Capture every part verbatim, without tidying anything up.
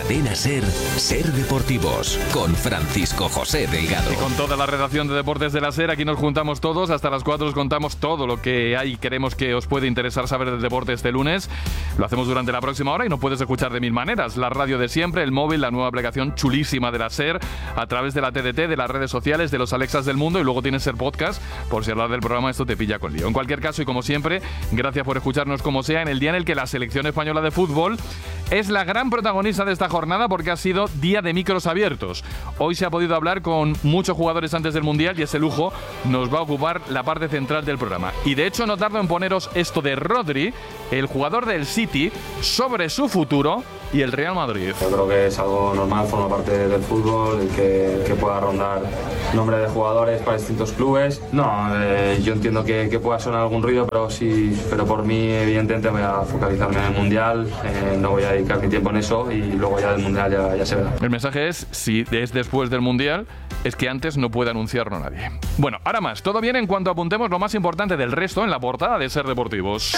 Cadena SER, Ser Deportivos, con Francisco José Delgado. Y con toda la redacción de Deportes de la SER, aquí nos juntamos todos. Hasta las cuatro os contamos todo lo que hay y queremos que os puede interesar saber del deporte este lunes. Lo hacemos durante la próxima hora y nos puedes escuchar de mil maneras. La radio de siempre, el móvil, la nueva aplicación chulísima de la SER, a través de la T D T, de las redes sociales, de los Alexas del mundo, y luego tienes SER Podcast, por si hablar del programa esto te pilla con lío. En cualquier caso, y como siempre, gracias por escucharnos como sea, en el día en el que la selección española de fútbol es la gran protagonista de esta jornada, porque ha sido día de micros abiertos. Hoy se ha podido hablar con muchos jugadores antes del Mundial y ese lujo nos va a ocupar la parte central del programa. Y de hecho no tardo en poneros esto de Rodri, el jugador del City, sobre su futuro y el Real Madrid. Yo creo que es algo normal, forma parte del fútbol, el que, que pueda rondar nombre de jugadores para distintos clubes. No, eh, yo entiendo que, que pueda sonar algún ruido, pero sí, pero por mí evidentemente voy a focalizarme en el Mundial, eh, no voy a dedicar mi tiempo en eso y luego ya del Mundial ya, ya se verá. El mensaje es, si es después del Mundial, es que antes no puede anunciarlo nadie. Bueno, ahora más, todo bien en cuanto apuntemos lo más importante del resto en la portada de Ser Deportivos,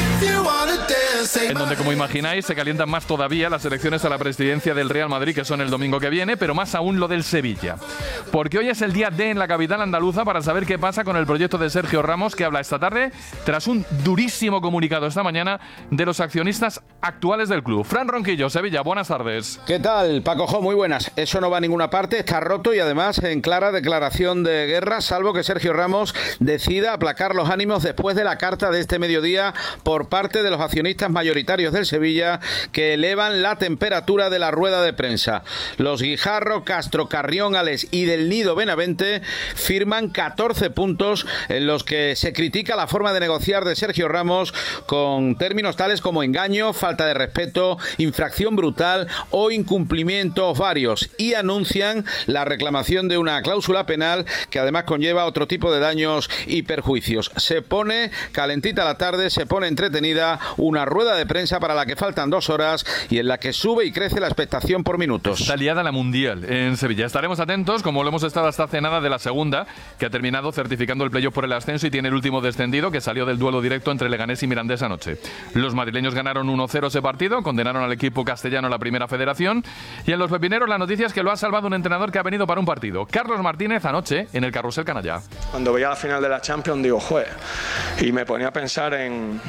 en donde, como imagináis, se calientan más todavía las elecciones a la presidencia del Real Madrid, que son el domingo que viene, pero más aún lo del Sevilla. Porque hoy es el día D en la capital andaluza para saber qué pasa con el proyecto de Sergio Ramos, que habla esta tarde tras un durísimo comunicado esta mañana de los accionistas actuales del club. Fran Ronquillo, Sevilla, buenas tardes. ¿Qué tal, Paco Jo? Muy buenas. Eso no va a ninguna parte, está roto y además en clara declaración de guerra, salvo que Sergio Ramos decida aplacar los ánimos después de la carta de este mediodía por parte de los accionistas mayoritarios del Sevilla, que elevan la temperatura de la rueda de prensa. Los Guijarro, Castro, Carrión, Ales y del Nido Benavente firman catorce puntos en los que se critica la forma de negociar de Sergio Ramos, con términos tales como engaño, falta de respeto, infracción brutal o incumplimientos varios, y anuncian la reclamación de una cláusula penal que además conlleva otro tipo de daños y perjuicios. Se pone calentita la tarde, se pone entretenida una rueda de prensa para la que faltan dos horas y en la que sube y crece la expectación por minutos. Está liada la Mundial en Sevilla. Estaremos atentos, como lo hemos estado hasta hace nada, de la segunda, que ha terminado certificando el playoff por el ascenso y tiene el último descendido, que salió del duelo directo entre Leganés y Mirandés anoche. Los madrileños ganaron uno cero ese partido, condenaron al equipo castellano a la primera federación, y en los pepineros la noticia es que lo ha salvado un entrenador que ha venido para un partido. Carlos Martínez anoche en el Carrusel Canalla. Cuando veía la final de la Champions digo, joder, y me ponía a pensar en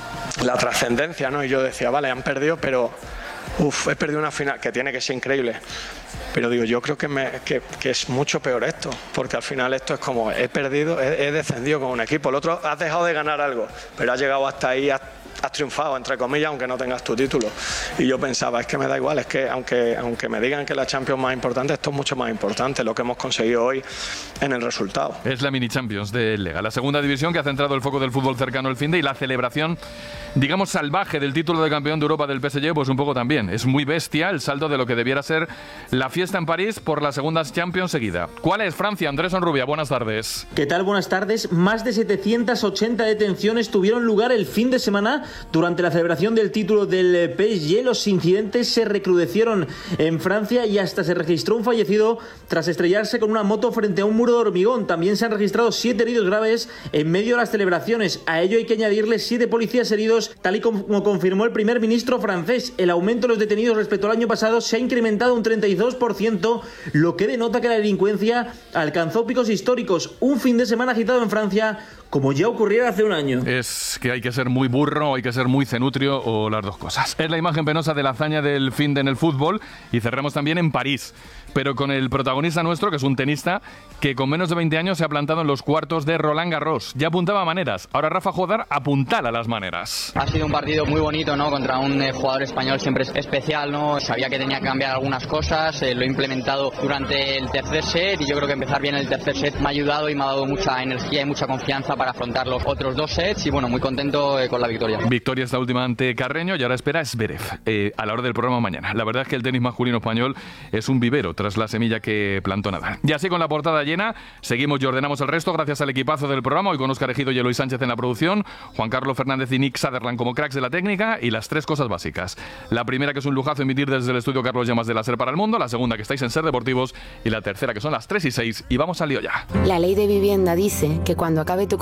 la trascendencia, ¿no? Y yo decía, vale, han perdido, pero uff, he perdido una final que tiene que ser increíble. Pero digo, yo creo que, me, que, que es mucho peor esto, porque al final esto es como, he perdido, he, he descendido con un equipo. El otro, has dejado de ganar algo, pero has llegado hasta ahí, has, has triunfado, entre comillas, aunque no tengas tu título. Y yo pensaba, es que me da igual, es que aunque, aunque me digan que la Champions es más importante, esto es mucho más importante, lo que hemos conseguido hoy en el resultado. Es la mini Champions de Lega, la segunda división que ha centrado el foco del fútbol cercano el finde, y la celebración, digamos, salvaje del título de campeón de Europa del P S G, pues un poco también. Es muy bestia el saldo de lo que debiera ser la fiesta en París por la segunda Champions seguida. ¿Cuál es, Francia? Andrés Onrubia, buenas tardes. ¿Qué tal? Buenas tardes. Más de setecientas ochenta detenciones tuvieron lugar el fin de semana durante la celebración del título del P S G. Los incidentes se recrudecieron en Francia y hasta se registró un fallecido tras estrellarse con una moto frente a un muro de hormigón. También se han registrado siete heridos graves en medio de las celebraciones. A ello hay que añadirle siete policías heridos, tal y como confirmó el primer ministro francés. El aumento de los detenidos respecto al año pasado se ha incrementado un treinta y dos por ciento, lo que denota que la delincuencia alcanzó picos históricos. Un fin de semana agitado en Francia, como ya ocurriera hace un año. Es que hay que ser muy burro, hay que ser muy cenutrio, o las dos cosas. Es la imagen penosa de la hazaña del finde en el fútbol, y cerramos también en París, pero con el protagonista nuestro, que es un tenista que con menos de veinte años se ha plantado en los cuartos de Roland Garros. Ya apuntaba maneras, ahora Rafa Jodar apuntala las maneras. Ha sido un partido muy bonito, ¿no? Contra un eh, jugador español siempre especial, ¿no? Sabía que tenía que cambiar algunas cosas, eh, lo he implementado durante el tercer set, y yo creo que empezar bien el tercer set me ha ayudado y me ha dado mucha energía y mucha confianza para afrontar los otros dos sets, y bueno, muy contento eh, con la victoria. Victoria esta última ante Carreño, y ahora espera Zverev eh, a la hora del programa mañana. La verdad es que el tenis masculino español es un vivero tras la semilla que plantó Nadal. Y así, con la portada llena, seguimos y ordenamos el resto gracias al equipazo del programa, hoy con Óscar Ejido y Eloy Sánchez en la producción, Juan Carlos Fernández y Nick Sutherland como cracks de la técnica, y las tres cosas básicas. La primera, que es un lujazo emitir desde el estudio Carlos Llamas de la SER para el mundo; la segunda, que estáis en Ser Deportivos; y la tercera, que son las tres y seis, y vamos al lío ya. La ley de vivienda dice que cuando acabe tu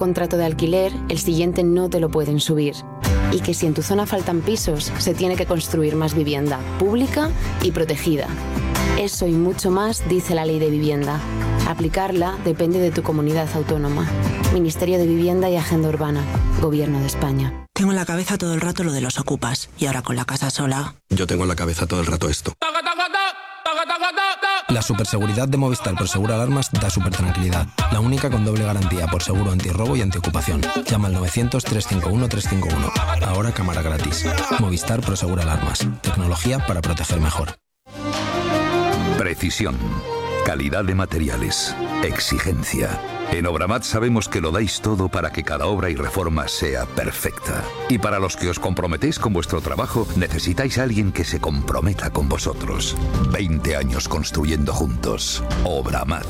contrato de alquiler, el siguiente no te lo pueden subir. Y que si en tu zona faltan pisos, se tiene que construir más vivienda, pública y protegida. Eso y mucho más dice la Ley de Vivienda. Aplicarla depende de tu comunidad autónoma. Ministerio de Vivienda y Agenda Urbana. Gobierno de España. Tengo en la cabeza todo el rato lo de los ocupas. Y ahora con la casa sola... Yo tengo en la cabeza todo el rato esto. La superseguridad de Movistar Prosegur Alarmas da súper tranquilidad. La única con doble garantía por seguro antirrobo y antiocupación. Llama al novecientos, trescientos cincuenta y uno, trescientos cincuenta y uno. Ahora cámara gratis. Movistar Prosegur Alarmas. Tecnología para proteger mejor. Precisión, calidad de materiales, exigencia. En Obramat sabemos que lo dais todo para que cada obra y reforma sea perfecta. Y para los que os comprometéis con vuestro trabajo, necesitáis a alguien que se comprometa con vosotros. veinte años construyendo juntos. Obramat.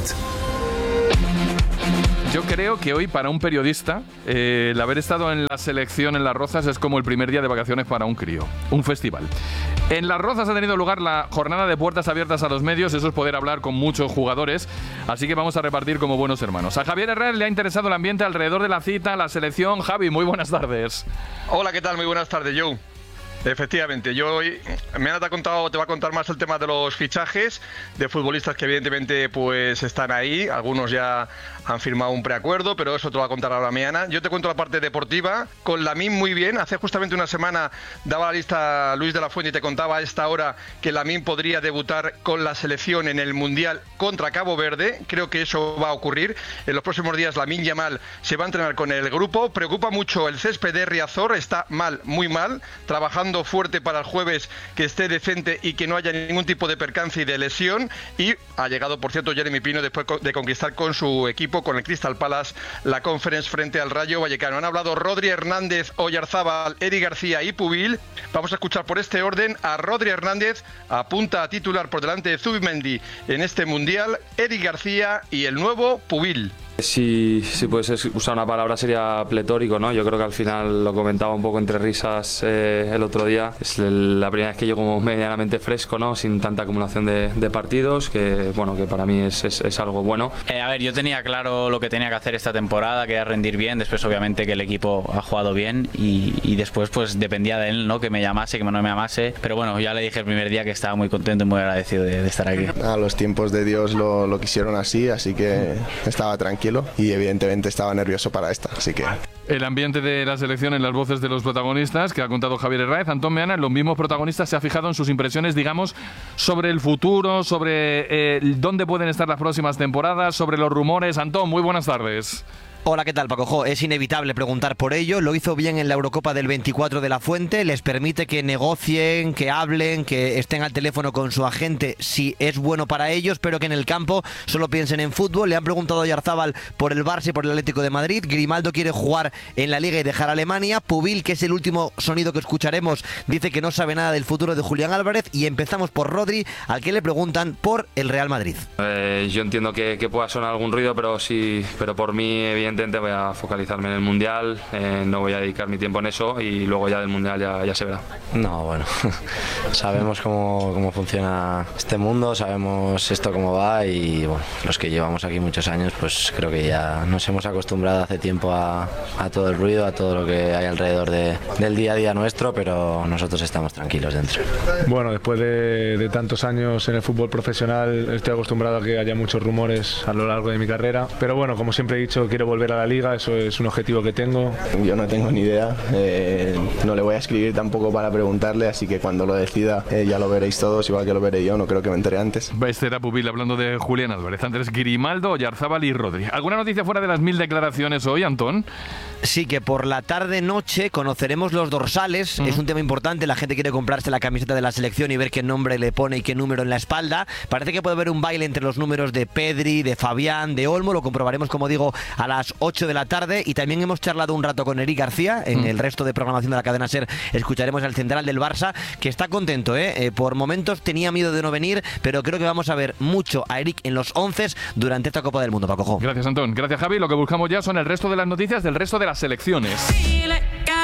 Yo creo que hoy para un periodista eh, el haber estado en la selección en Las Rozas es como el primer día de vacaciones para un crío, un festival. En Las Rozas ha tenido lugar la jornada de puertas abiertas a los medios, eso es poder hablar con muchos jugadores, así que vamos a repartir como buenos hermanos. A Javier Herrera le ha interesado el ambiente alrededor de la cita, la selección. Javi, muy buenas tardes. Hola, ¿qué tal? Muy buenas tardes, Joe. Efectivamente, yo hoy me han contado, te va a contar más el tema de los fichajes de futbolistas que evidentemente pues están ahí, algunos ya han firmado un preacuerdo, pero eso te lo va a contar ahora mañana. Yo te cuento la parte deportiva, con Lamine muy bien, hace justamente una semana daba la lista Luis de la Fuente y te contaba a esta hora que Lamine podría debutar con la selección en el Mundial contra Cabo Verde, creo que eso va a ocurrir, en los próximos días Lamine Yamal se va a entrenar con el grupo, preocupa mucho el césped de Riazor, está mal, muy mal, trabajando fuerte para el jueves, que esté decente y que no haya ningún tipo de percance y de lesión. Y ha llegado, por cierto, Jeremy Pino después de conquistar con su equipo, con el Crystal Palace, la Conference frente al Rayo Vallecano. Han hablado Rodri Hernández, Oyarzábal, Eric García y Pubil. Vamos a escuchar por este orden a Rodri Hernández, apunta a titular por delante de Zubimendi en este Mundial, Eric García y el nuevo Pubil. Si, si puedes usar una palabra sería pletórico, ¿no? Yo creo que al final lo comentaba un poco entre risas eh, el otro día. Es la primera vez que llego como medianamente fresco, ¿no? Sin tanta acumulación de, de partidos, que bueno, que para mí es, es, es algo bueno. Eh, a ver, yo tenía claro lo que tenía que hacer esta temporada, que era rendir bien. Después obviamente que el equipo ha jugado bien y, y después pues dependía de él, ¿no? Que me llamase, que no me llamase. Pero bueno, ya le dije el primer día que estaba muy contento y muy agradecido de, de estar aquí. A los tiempos de Dios lo, lo quisieron así, así que estaba tranquilo. Y evidentemente estaba nervioso para esta, así que... El ambiente de la selección en las voces de los protagonistas que ha contado Javier Herráez. Antón Meana, los mismos protagonistas, se ha fijado en sus impresiones, digamos, sobre el futuro, sobre eh, dónde pueden estar las próximas temporadas, sobre los rumores. Antón, muy buenas tardes. Hola, ¿qué tal, Paco Jo? Es inevitable preguntar por ello. Lo hizo bien en la Eurocopa del veinticuatro de la Fuente. Les permite que negocien, que hablen, que estén al teléfono con su agente si es bueno para ellos, pero que en el campo solo piensen en fútbol. Le han preguntado a Oyarzábal por el Barça y por el Atlético de Madrid. Grimaldo quiere jugar en la Liga y dejar a Alemania. Pubil, que es el último sonido que escucharemos, dice que no sabe nada del futuro de Julián Álvarez. Y empezamos por Rodri, al que le preguntan por el Real Madrid. Eh, yo entiendo que, que pueda sonar algún ruido, pero sí, pero por mí, evidentemente, voy a focalizarme en el Mundial, eh, no voy a dedicar mi tiempo en eso y luego ya del Mundial ya, ya se verá. No, bueno, sabemos cómo, cómo funciona este mundo, sabemos esto cómo va y bueno, los que llevamos aquí muchos años pues creo que ya nos hemos acostumbrado hace tiempo a, a todo el ruido, a todo lo que hay alrededor de, del día a día nuestro, pero nosotros estamos tranquilos dentro. Bueno, después de, de tantos años en el fútbol profesional estoy acostumbrado a que haya muchos rumores a lo largo de mi carrera, pero bueno, como siempre he dicho, quiero volver a la Liga, eso es un objetivo que tengo. Yo no tengo ni idea, eh, no le voy a escribir tampoco para preguntarle, así que cuando lo decida eh, ya lo veréis todos, igual que lo veré yo, no creo que me entere antes. Este era Pubil hablando de Julián Álvarez, antes Grimaldo, Oyarzábal y Rodri. ¿Alguna noticia fuera de las mil declaraciones hoy, Antón? Sí, que por la tarde-noche conoceremos los dorsales, uh-huh. Es un tema importante, la gente quiere comprarse la camiseta de la selección y ver qué nombre le pone y qué número en la espalda. Parece que puede haber un baile entre los números de Pedri, de Fabián, de Olmo, lo comprobaremos, como digo, a las ocho de la tarde. Y también hemos charlado un rato con Eric García, en uh-huh. el resto de programación de la cadena SER escucharemos al central del Barça, que está contento, ¿eh? Eh, por momentos tenía miedo de no venir, pero creo que vamos a ver mucho a Eric en los once durante esta Copa del Mundo, Paco Jo. Gracias, Antón. Gracias, Javi. Lo que buscamos ya son el resto de las noticias del resto de las selecciones.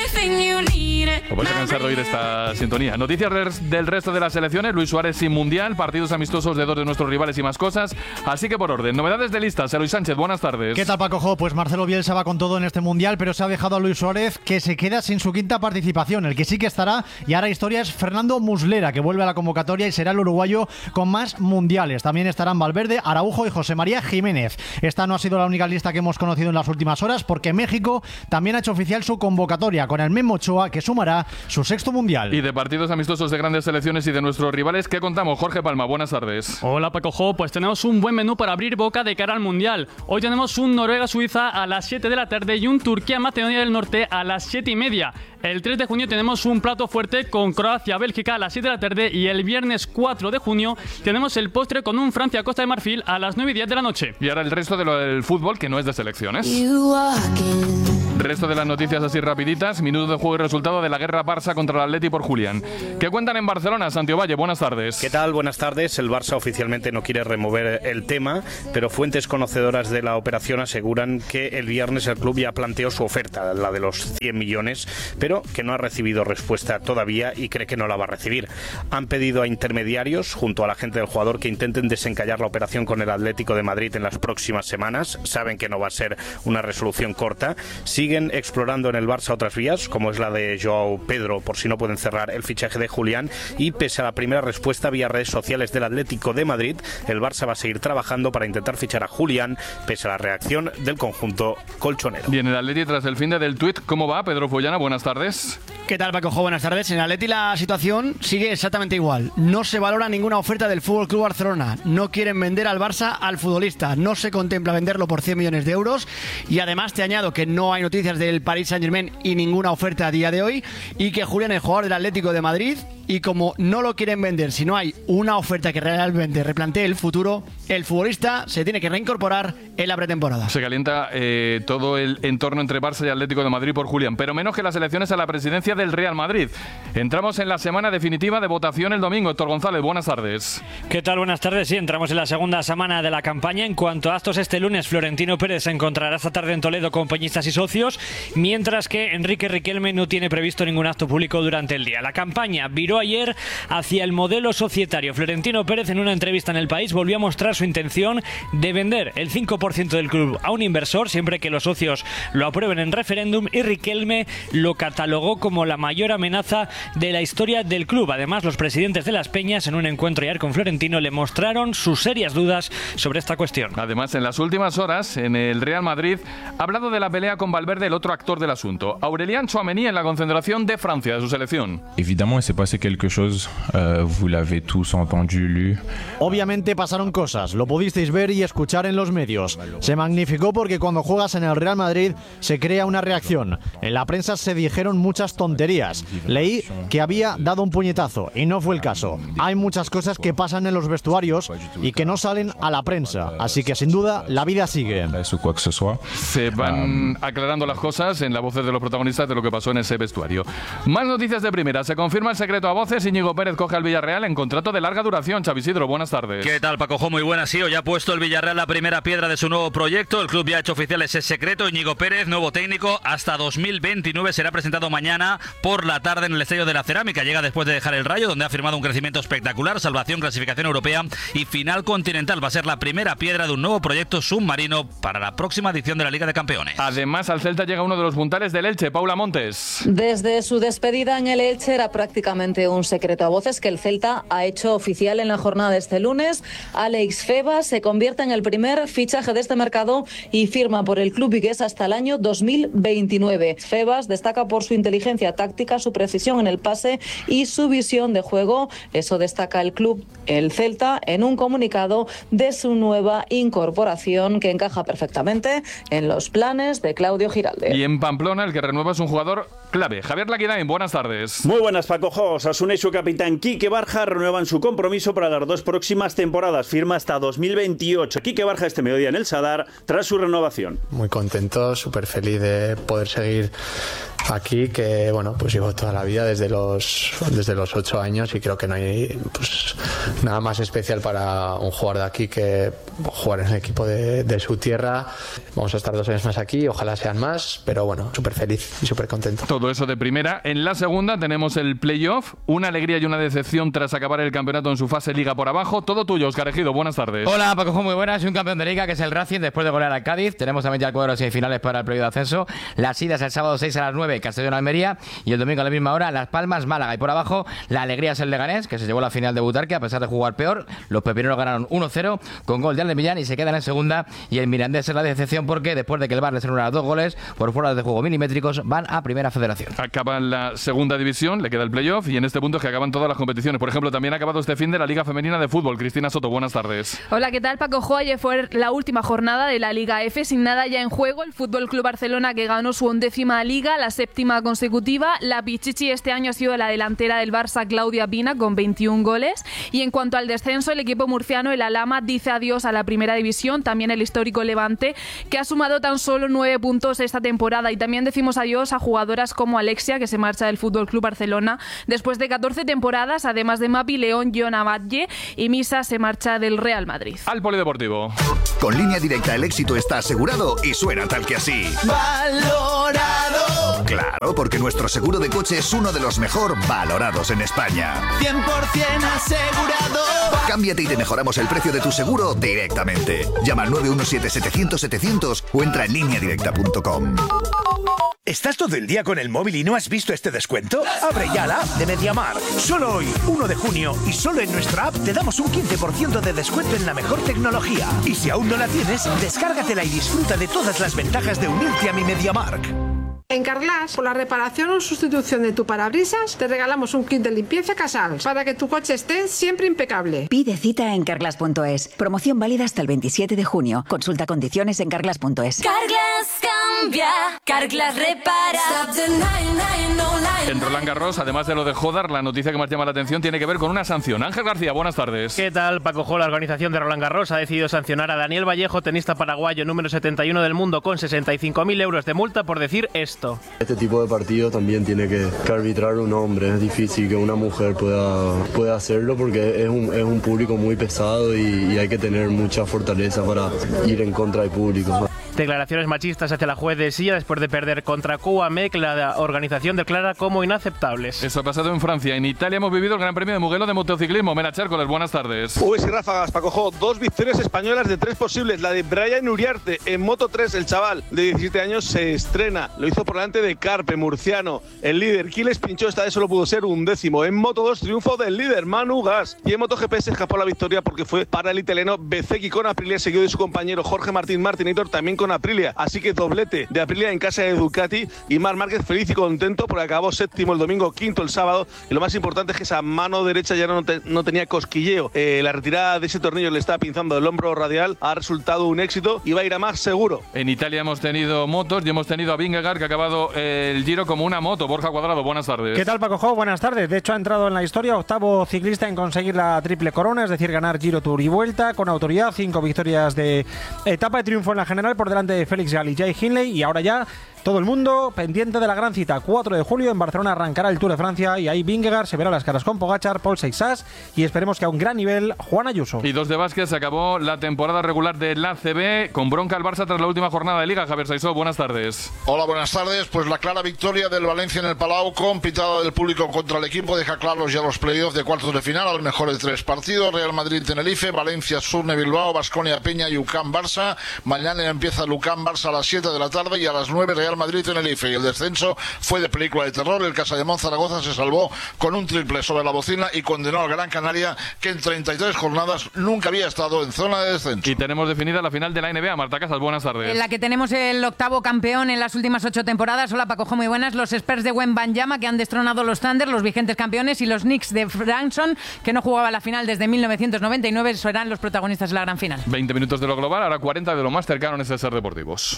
No vais a cansar de oír esta sintonía. Noticias del resto de las selecciones. Luis Suárez sin mundial, partidos amistosos de dos de nuestros rivales y más cosas. Así que por orden, novedades de listas. Luis Sánchez, buenas tardes. ¿Qué tal, Paco Jo? Pues Marcelo Bielsa va con todo en este mundial, pero se ha dejado a Luis Suárez, que se queda sin su quinta participación. El que sí que estará, y ahora historia, es Fernando Muslera, que vuelve a la convocatoria y será el uruguayo con más mundiales. También estarán Valverde, Araujo y José María Jiménez. Esta no ha sido la única lista que hemos conocido en las últimas horas, porque México también ha hecho oficial su convocatoria, con el Memo Ochoa, que sumará su sexto mundial. Y de partidos amistosos de grandes selecciones y de nuestros rivales, ¿qué contamos? Jorge Palma, buenas tardes. Hola, Paco Jo, pues tenemos un buen menú para abrir boca de cara al mundial. Hoy tenemos un Noruega-Suiza a las siete de la tarde y un Turquía-Macedonia del Norte a las siete y media. El tres de junio tenemos un plato fuerte con Croacia-Bélgica a las siete de la tarde y el viernes cuatro de junio tenemos el postre con un Francia-Costa de Marfil a las nueve y diez de la noche. Y ahora el resto de lo del fútbol, que no es de selecciones. Resto de las noticias así rapiditas. Minuto de juego y resultado de la guerra Barça contra el Atleti por Julián. ¿Qué cuentan en Barcelona? Santiago Valle, buenas tardes. ¿Qué tal? Buenas tardes. El Barça oficialmente no quiere remover el tema, pero fuentes conocedoras de la operación aseguran que el viernes el club ya planteó su oferta, la de los cien millones, pero que no ha recibido respuesta todavía y cree que no la va a recibir. Han pedido a intermediarios, junto a la gente del jugador, que intenten desencallar la operación con el Atlético de Madrid en las próximas semanas. Saben que no va a ser una resolución corta. Siguen explorando en el Barça otras vías, como es la de Joao Pedro, por si no pueden cerrar el fichaje de Julián, y pese a la primera respuesta vía redes sociales del Atlético de Madrid, el Barça va a seguir trabajando para intentar fichar a Julián, pese a la reacción del conjunto colchonero. Bien, el Atleti tras el fin del tuit, ¿cómo va? Pedro Follana, buenas tardes. ¿Qué tal, Paco Jo? Buenas tardes. En el Atleti la situación sigue exactamente igual. No se valora ninguna oferta del F C Barcelona. No quieren vender al Barça al futbolista. No se contempla venderlo por cien millones de euros. Y además te añado que no hay noticias del Paris Saint-Germain y ninguna oferta a día de hoy. Y que Julián es jugador del Atlético de Madrid. Y como no lo quieren vender, si no hay una oferta que realmente replantee el futuro, el futbolista se tiene que reincorporar en la pretemporada. Se calienta eh, todo el entorno entre Barça y Atlético de Madrid por Julián, pero menos que las elecciones a la presidencia del Real Madrid. Entramos en la semana definitiva de votación el domingo. Héctor González, buenas tardes. ¿Qué tal? Buenas tardes. Sí, entramos en la segunda semana de la campaña. En cuanto a actos, este lunes Florentino Pérez se encontrará esta tarde en Toledo con peñistas y socios, mientras que Enrique Riquelme no tiene previsto ningún acto público durante el día. La campaña viró ayer hacia el modelo societario. Florentino Pérez, en una entrevista en El País, volvió a mostrar su intención de vender el cinco por ciento del club a un inversor siempre que los socios lo aprueben en referéndum, y Riquelme lo catalogó como la mayor amenaza de la historia del club. Además, los presidentes de las peñas, en un encuentro ayer con Florentino, le mostraron sus serias dudas sobre esta cuestión. Además, en las últimas horas, en el Real Madrid, ha hablado de la pelea con Valverde, el otro actor del asunto. Aurélien Tchouaméni en la concentración de Francia, de su selección. Évidemment, s'est passé quelque chose. Uh, vous l'avez tous entendu, lu. Obviamente pasaron cosas, lo pudisteis ver y escuchar en los medios. Se magnificó porque cuando juegas en el Real Madrid se crea una reacción. En la prensa se dijeron muchas tonterías. Leí que había dado un puñetazo y no fue el caso. Hay muchas cosas que pasan en los vestuarios y que no salen a la prensa. Así que sin duda la vida sigue. Se van aclarando las cosas en las voces de los protagonistas de lo que pasó en ese vestuario. Más noticias de primera. Se confirma el secreto a voces. Íñigo Pérez coge al Villarreal en contrato de larga duración. Xavi Isidro, buenas tardes. ¿Qué tal, Paco Jo? Muy buenas. Sí, hoy ha puesto el Villarreal la primera piedra de su nuevo proyecto. El club ya ha hecho oficial ese secreto. Íñigo Pérez, nuevo técnico, hasta dos mil veintinueve. Será presentado mañana por la tarde en el Estadio de la Cerámica. Llega después de dejar el Rayo, donde ha firmado un crecimiento espectacular, salvación, clasificación europea y final continental. Va a ser la primera piedra de un nuevo proyecto submarino para la próxima edición de la Liga de Campeones. Además, al Celta llega uno de los puntales del Elche, Paula Montes. Desde su despedida en el Elche era prácticamente un secreto a voces que el Celta ha hecho oficial en la jornada de este lunes. Alex Febas se convierte en el primer fichaje de este mercado y firma por el club vigués hasta el año dos mil veintinueve. Febas destaca por su inteligencia táctica, su precisión en el pase y su visión de juego. Eso destaca el club, el Celta, en un comunicado de su nueva incorporación que encaja perfectamente en los planes de Claudio Giralde. Y en Pamplona el que renueva es un jugador clave. Javier Laquirain, buenas tardes. Muy buenas, Paco Jo. Osasuna y su capitán Quique Barja renuevan su compromiso para las dos próximas temporadas. Firma hasta dos mil veintiocho. Quique Barja este mediodía en el Sadar tras su renovación. Muy contento, súper feliz de poder seguir aquí, que bueno, pues llevo toda la vida desde los desde los ocho años y creo que no hay pues nada más especial para un jugador de aquí que jugar en el equipo de, de su tierra. Vamos a estar dos años más aquí, ojalá sean más, pero bueno, súper feliz y súper contento. Todo Todo eso de primera. En la segunda tenemos el playoff, una alegría y una decepción tras acabar el campeonato en su fase Liga por abajo. Todo tuyo, Óscar Ejido, buenas tardes. Hola, Paco, muy buenas. Y un campeón de Liga que es el Racing después de golear al Cádiz. Tenemos también ya el cuadro de semifinales para el playoff de ascenso. Las idas el sábado seis a las nueve, Castellón-Almería, y el domingo a la misma hora Las Palmas-Málaga. Y por abajo la alegría es el Leganés, que se llevó la final de Butarque a pesar de jugar peor. Los pepineros ganaron uno cero con gol de Aldemillán y se quedan en segunda. Y el Mirandés es la decepción porque después de que el Bar les anula dos goles por fuera de juego milimétricos, van a Primera Federación. Acaba la segunda división, le queda el playoff y en este punto es que acaban todas las competiciones. Por ejemplo, también ha acabado este fin de la Liga Femenina de Fútbol. Cristina Soto, buenas tardes. Hola, ¿qué tal, Paco? Ayer fue la última jornada de la Liga F, sin nada ya en juego. El Fútbol Club Barcelona, que ganó su undécima Liga, la séptima consecutiva. La Pichichi este año ha sido la delantera del Barça, Claudia Pina, con veintiún goles. Y en cuanto al descenso, el equipo murciano, el Alhama, dice adiós a la Primera División. También el histórico Levante, que ha sumado tan solo nueve puntos esta temporada. Y también decimos adiós a jugadoras como Alexia, que se marcha del Fútbol Club Barcelona después de catorce temporadas, además de Mapi, León, Joana Batlle y Misa se marcha del Real Madrid. Al Polideportivo. Con Línea Directa el éxito está asegurado y suena tal que así. ¡Valorado! Claro, porque nuestro seguro de coche es uno de los mejor valorados en España. cien por ciento asegurado. Cámbiate y te mejoramos el precio de tu seguro directamente. Llama al nueve uno siete setecientos setecientos o entra en línea directa punto com. ¿Estás todo el día con el móvil y no has visto este descuento? Abre ya la app de MediaMarkt. Solo hoy, uno de junio, y solo en nuestra app te damos un quince por ciento de descuento en la mejor tecnología. Y si aún no la tienes, descárgatela y disfruta de todas las ventajas de unirte a mi MediaMarkt. En Carglass, por la reparación o sustitución de tu parabrisas, te regalamos un kit de limpieza Casals para que tu coche esté siempre impecable. Pide cita en carglass punto es. Promoción válida hasta el veintisiete de junio. Consulta condiciones en carglass punto es. Carglass cambia, Carglass repara. En Roland Garros, además de lo de Jodar, la noticia que más llama la atención tiene que ver con una sanción. Ángel García, buenas tardes. ¿Qué tal, Paco? La organización de Roland Garros ha decidido sancionar a Daniel Vallejo, tenista paraguayo número setenta y uno del mundo, con sesenta y cinco mil euros de multa por decir esto. Este tipo de partido también tiene que, que arbitrar un hombre. Es difícil que una mujer pueda, pueda hacerlo porque es un, es un público muy pesado y, y hay que tener mucha fortaleza para ir en contra del público. Declaraciones machistas hacia la juez de Silla después de perder contra Couamec, la organización declara como inaceptables. Eso ha pasado en Francia. En Italia hemos vivido el Gran Premio de Mugello de motociclismo. Mena Chércoles, buenas tardes. Uy, y ráfagas, Paco. Dos victorias españolas de tres posibles. La de Brian Uriarte en Moto tres, el chaval de diecisiete años se estrena. Lo hizo por delante de Carpe, murciano. El líder, Quiles pinchó, esta vez solo pudo ser un décimo. En Moto dos, triunfo del líder, Manu Gas. Y en MotoGP se escapó la victoria porque fue para el italiano Bezzecchi con Aprilia, seguido de su compañero Jorge Martín Martinator, también con Aprilia. Así que doblete de Aprilia en casa de Ducati y Marc Márquez feliz y contento porque acabó séptimo el domingo, quinto el sábado. Y lo más importante es que esa mano derecha ya no, te, no tenía cosquilleo. Eh, la retirada de ese tornillo le estaba pinzando el hombro radial. Ha resultado un éxito y va a ir a más seguro. En Italia hemos tenido motos y hemos tenido a Vingegaard, que ha acabado el Giro como una moto. Borja Cuadrado, buenas tardes. ¿Qué tal, Paco Jo? Buenas tardes. De hecho, ha entrado en la historia octavo ciclista en conseguir la triple corona, es decir, ganar Giro, Tour y Vuelta con autoridad. Cinco victorias de etapa de triunfo en la general por delante de Félix Gall y Jay Hindley. Y ahora ya todo el mundo pendiente de la gran cita. cuatro de julio en Barcelona arrancará el Tour de Francia y ahí Vingegaard se verá las caras con Pogačar, Paul Seixas y esperemos que a un gran nivel Juan Ayuso. Y dos de básquet, se acabó la temporada regular de la A C B con bronca al Barça tras la última jornada de Liga. Javier Saizó, buenas tardes. Hola, buenas tardes. Pues la clara victoria del Valencia en el Palau con pitada del público contra el equipo deja claros ya los playoffs de cuartos de final al mejor de tres partidos. Real Madrid-Tenerife, Valencia, Surne, Bilbao, Baskonia, Peña y U C A M Barça. Mañana empieza el U C A M Barça a las siete de la tarde y a las nueve Real Madrid-Tenerife. Y el descenso fue de película de terror. El Casademón Zaragoza se salvó con un triple sobre la bocina y condenó al Gran Canaria, que en treinta y tres jornadas nunca había estado en zona de descenso. Y tenemos definida la final de la N B A. Marta Casas, buenas tardes. En la que tenemos el octavo campeón en las últimas ocho temporadas. Hola, Paco, muy buenas. Los Spurs de Wembanyama, que han destronado los Thunder, los vigentes campeones, y los Knicks de Branson, que no jugaba la final desde mil novecientos noventa y nueve, serán los protagonistas de la gran final. veinte minutos de lo global, ahora cuarenta de lo más cercano en este Ser Deportivos.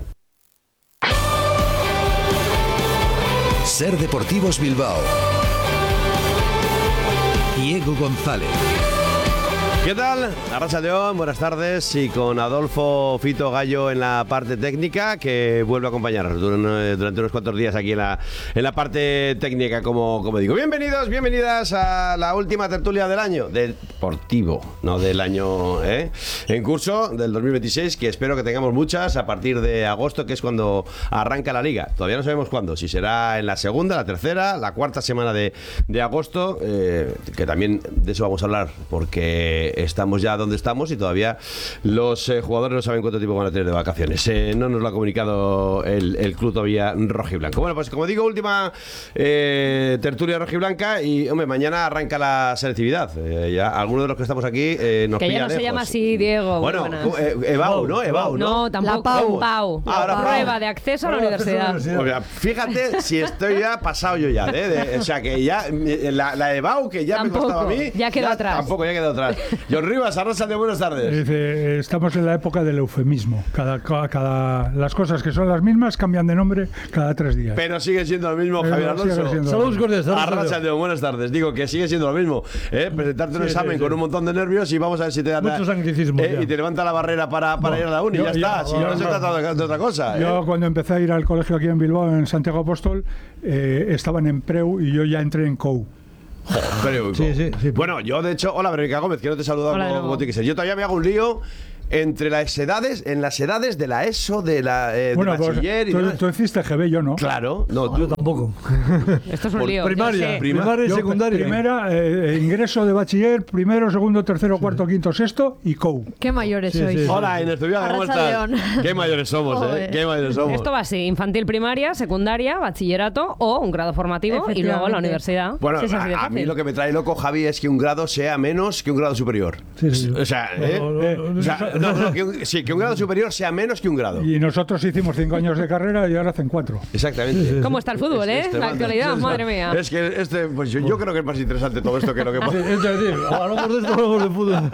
Ser Deportivos Bilbao. Diego González. ¿Qué tal? Arratsaldeon, buenas tardes, y con Adolfo Fito Gallo en la parte técnica, que vuelve a acompañarnos durante unos cuantos días aquí en la, en la parte técnica, como, como digo. Bienvenidos, bienvenidas a la última tertulia del año, deportivo, no del año ¿eh? en curso, del dos mil veintiséis, que espero que tengamos muchas a partir de agosto, que es cuando arranca la Liga. Todavía no sabemos cuándo, si será en la segunda, la tercera, la cuarta semana de, de agosto, eh, que también de eso vamos a hablar, porque estamos ya donde estamos y todavía los eh, jugadores no saben cuánto tiempo van a tener de vacaciones. Eh, no nos lo ha comunicado el, el club todavía rojiblanco. Bueno, pues como digo, última eh, tertulia rojiblanca y, hombre, mañana arranca la selectividad. Eh, ya algunos de los que estamos aquí eh, nos que pilla ya no lejos. se llama así, Diego. Bueno, eh, Ebau, ¿no? Ebau, ¿no? No, tampoco. La Pau. Pau. Ah, ahora Prueba Pau. de acceso a la universidad. O sea, fíjate si estoy ya pasado yo ya, ¿eh? De, o sea, que ya la, la Ebau, que ya Tampoco, me costaba a mí, ya quedó atrás. Tampoco, ya quedó atrás. John Rivas, Arrasate, buenas tardes. Dice, estamos en la época del eufemismo. Cada, cada, cada, las cosas que son las mismas cambian de nombre cada tres días. Pero sigue siendo lo mismo, Pero Javier sigue Alonso. siendo Saludos lo mismo. cordiales. Arrasate, buenas tardes. Digo que sigue siendo lo mismo. ¿eh? Presentarte un Sí, examen sí, con sí. un montón de nervios y vamos a ver si te da Mucho anglicismo, eh, ya. y te levanta la barrera para, para No, ir a la uni. yo- ya yo- está. Si yo- no se no. trata de, de otra cosa. ¿eh? Yo cuando empecé a ir al colegio aquí en Bilbao, en Santiago Apóstol, eh, estaban en Preu y yo ya entré en C O U. Pero, Sí, sí, sí. Bueno, yo de hecho, hola Verónica Gómez, que no te he saludado Hola, como, de nuevo. como tiene que ser. Yo todavía me hago un lío entre las edades, en las edades de la ESO, de la eh, Bueno, de pues, bachiller y tú, demás. tú hiciste G B, yo no. Claro, no, tú tampoco. Esto es un Por lío. primaria, yo sé. primaria y Yo, secundaria. Primera, eh, ingreso de bachiller, primero, segundo, tercero, cuarto, quinto, sexto y C O U. Qué mayores Sí, sois. sí, sí. Hola, Inés Tubiaga, ¿cómo estás? Arratsaldeon. Qué mayores somos, ¿eh? Joder. Qué mayores somos. Esto va así, infantil, primaria, secundaria, bachillerato o un grado formativo y luego la Efectivamente. universidad. Bueno, Sí, es así de a, a mí fácil. lo que me trae loco, Javi, es que un grado sea menos que un grado superior. O sea, ¿eh? No, no, no, no, O sea, no, no, que un, sí, que un grado superior sea menos que un grado. Y nosotros hicimos cinco años de carrera y ahora hacen cuatro. Exactamente. ¿Cómo está el fútbol, eh? Este La manda. actualidad, madre mía. Es que este, pues yo, yo creo que es más interesante todo esto que lo que pasa. Es decir, hablamos de esto, hablamos de fútbol.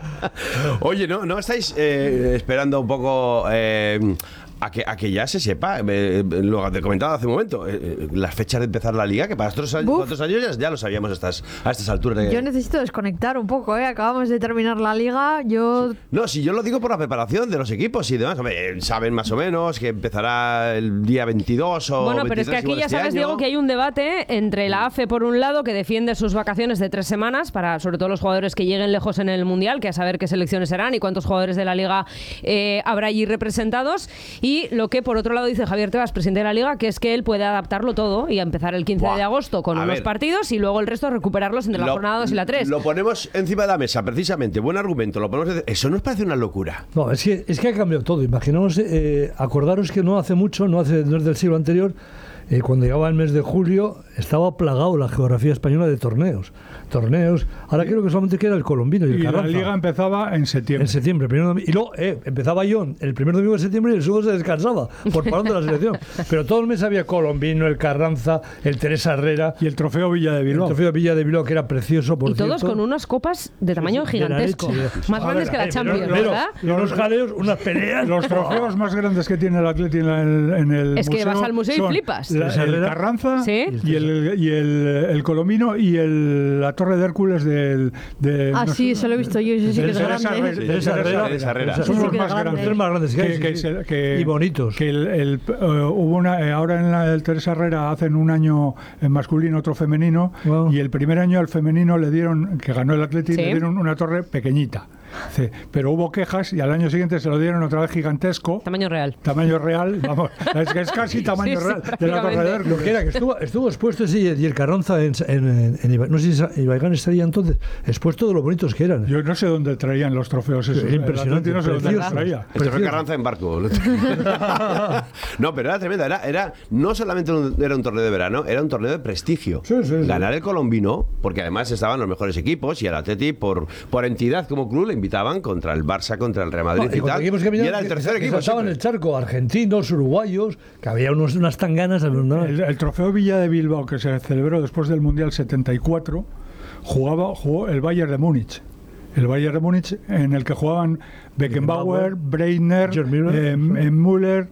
Oye, ¿no, no estáis eh, esperando un poco eh, a, que, a que ya se sepa? Eh, lo te comentaba hace un momento, eh, eh, las fechas de empezar la liga, que para estos años, Buf. otros años ya, ya lo sabíamos a estas, a estas alturas. De... Yo necesito desconectar un poco, ¿eh? Acabamos de terminar la liga. Yo. No, si yo lo digo por la preparación de los equipos y demás. Hombre, saben más o menos que empezará el día veintidós o Bueno, pero es que veintitrés aquí igual ya este sabes, año. Diego, que hay un debate entre la A F E por un lado, que defiende sus vacaciones de tres semanas para sobre todo los jugadores que lleguen lejos en el Mundial, que a saber qué selecciones serán y cuántos jugadores de la Liga eh, habrá allí representados, y lo que por otro lado dice Javier Tebas, presidente de la Liga, que es que él puede adaptarlo todo y empezar el quince Buah. de agosto con A unos ver. partidos y luego el resto recuperarlos entre la Lo- jornada dos y la tres. Lo ponemos encima de la mesa, precisamente. Buen argumento. Lo ponemos. Eso nos parece una locura. No, es que, es que ha cambiado todo. Imaginaos, eh, acordaros que no hace mucho, no hace no es del siglo anterior, eh, cuando llegaba el mes de julio, estaba plagado la geografía española de torneos. Torneos. Ahora creo que solamente queda el colombino y el Y la Carranza. liga empezaba en septiembre. En septiembre, primer domingo. Y luego eh, empezaba yo el primer domingo de septiembre y el segundo se descansaba por parón de la selección. Pero todo el mes había colombino, el Carranza, el Teresa Herrera. Y el trofeo Villa de Bilbao. El trofeo Villa de Bilbao, que era precioso, por Y todos cierto. con unas copas de tamaño de la gigantesco. leche. Más A grandes ver, que la eh, Champions, pero- pero- ¿verdad? y unos jaleos, unas peleas. Los trofeos más grandes que tiene el Atleti en, la- en el Es que museo vas al museo y son flipas. la- Teresa el Herrera. Carranza Sí. y, el, y el, el Colombino y el, la Torre de Hércules del... De, Ah, no sí, sé- se lo he visto yo. Ese sí que es Teresa grande. Herrera. Teresa Herrera. Teresa Herrera. Son Sí, los sí que más es grande. grandes. Los tres más grandes que hay, Que- sí, que sí. se- que- Y bonitos. Que el, el, eh, hubo una, eh, ahora en la, el Teresa Herrera hacen un año en masculino, otro femenino, Wow. y el primer año al femenino le dieron, que ganó el Atleti, Sí. le dieron una torre pequeñita. Sí, pero hubo quejas y al año siguiente se lo dieron otra vez gigantesco. Tamaño real. Tamaño real, vamos, es que es casi tamaño Sí, sí, real de la Torre de prácticamente. Hércules. Lo que era, que estuvo, estuvo expuesto ese y el Carranza en, en, en Iba- no sé si Ibaigán estaría entonces, expuesto de lo bonitos que eran. Yo no sé dónde traían los trofeos esos. Es impresionante, El Atleti no sé dónde los precioso. traía. El trofeo Precioso. Carranza en barco. No, pero era tremenda. Era, era no solamente un, era un torneo de verano, era un torneo de prestigio. Sí, sí, sí. Ganar el colombino, porque además estaban los mejores equipos y el Atleti, por, por entidad como club, le invitaban contra el Barça, contra el Real Madrid No, y, y contra tal. equipos que Y venían- era el que- tercer que equipo. saltaban siempre. el charco, argentinos, uruguayos, que había unos, unas tanganas. ¿no? El, el trofeo Villa de Bilbao, que se celebró después del Mundial setenta y cuatro, jugaba, jugó el Bayern de Múnich. el Bayern de Múnich, en el que jugaban Beckenbauer, Breitner, eh, eh, Müller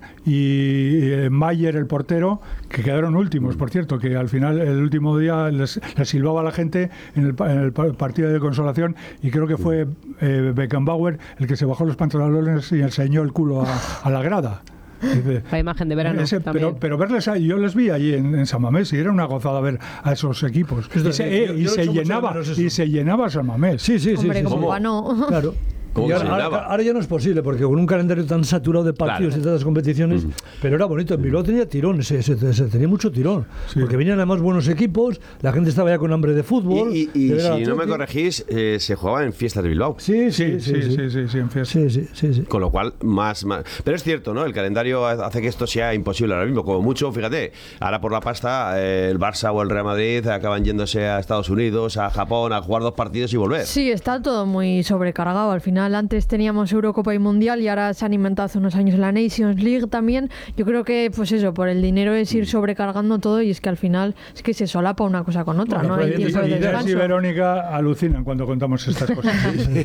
y eh, Mayer, el portero, que quedaron últimos, por cierto, que al final el último día les, les silbaba a la gente en el, en el partido de consolación, y creo que fue eh, Beckenbauer el que se bajó los pantalones y enseñó el culo a, a la grada. Dice, la imagen de verano ese, pero, pero verles ahí, yo les vi allí en, en San Mamés y era una gozada ver a esos equipos. Y se, eh, y se llenaba y se llenaba San Mamés. Sí, sí, Hombre, sí. como sí. no. Claro. Y ahora, ahora, ahora ya no es posible, porque con un calendario tan saturado de partidos, claro, y tantas competiciones, mm. pero era bonito. En Bilbao tenía tirón, se, se, se tenía mucho tirón, sí, porque venían además buenos equipos, la gente estaba ya con hambre de fútbol. Y, y, y si no me corregís, eh, se jugaba en fiestas de Bilbao. Sí, sí, sí, sí, sí, sí, sí, sí en fiestas. Sí, sí, sí, sí. Con lo cual, más, más... Pero es cierto, ¿no? El calendario hace que esto sea imposible ahora mismo. Como mucho, fíjate, ahora por la pasta, eh, el Barça o el Real Madrid acaban yéndose a Estados Unidos, a Japón, a jugar dos partidos y volver. Sí, está todo muy sobrecargado. Al final, antes teníamos Eurocopa y Mundial y ahora se han inventado hace unos años la Nations League también. Yo creo que, pues eso, por el dinero es ir sobrecargando todo, y es que al final es que se solapa una cosa con otra, bueno, ¿no? Hay tiempo de descanso. Y Verónica alucinan cuando contamos estas cosas.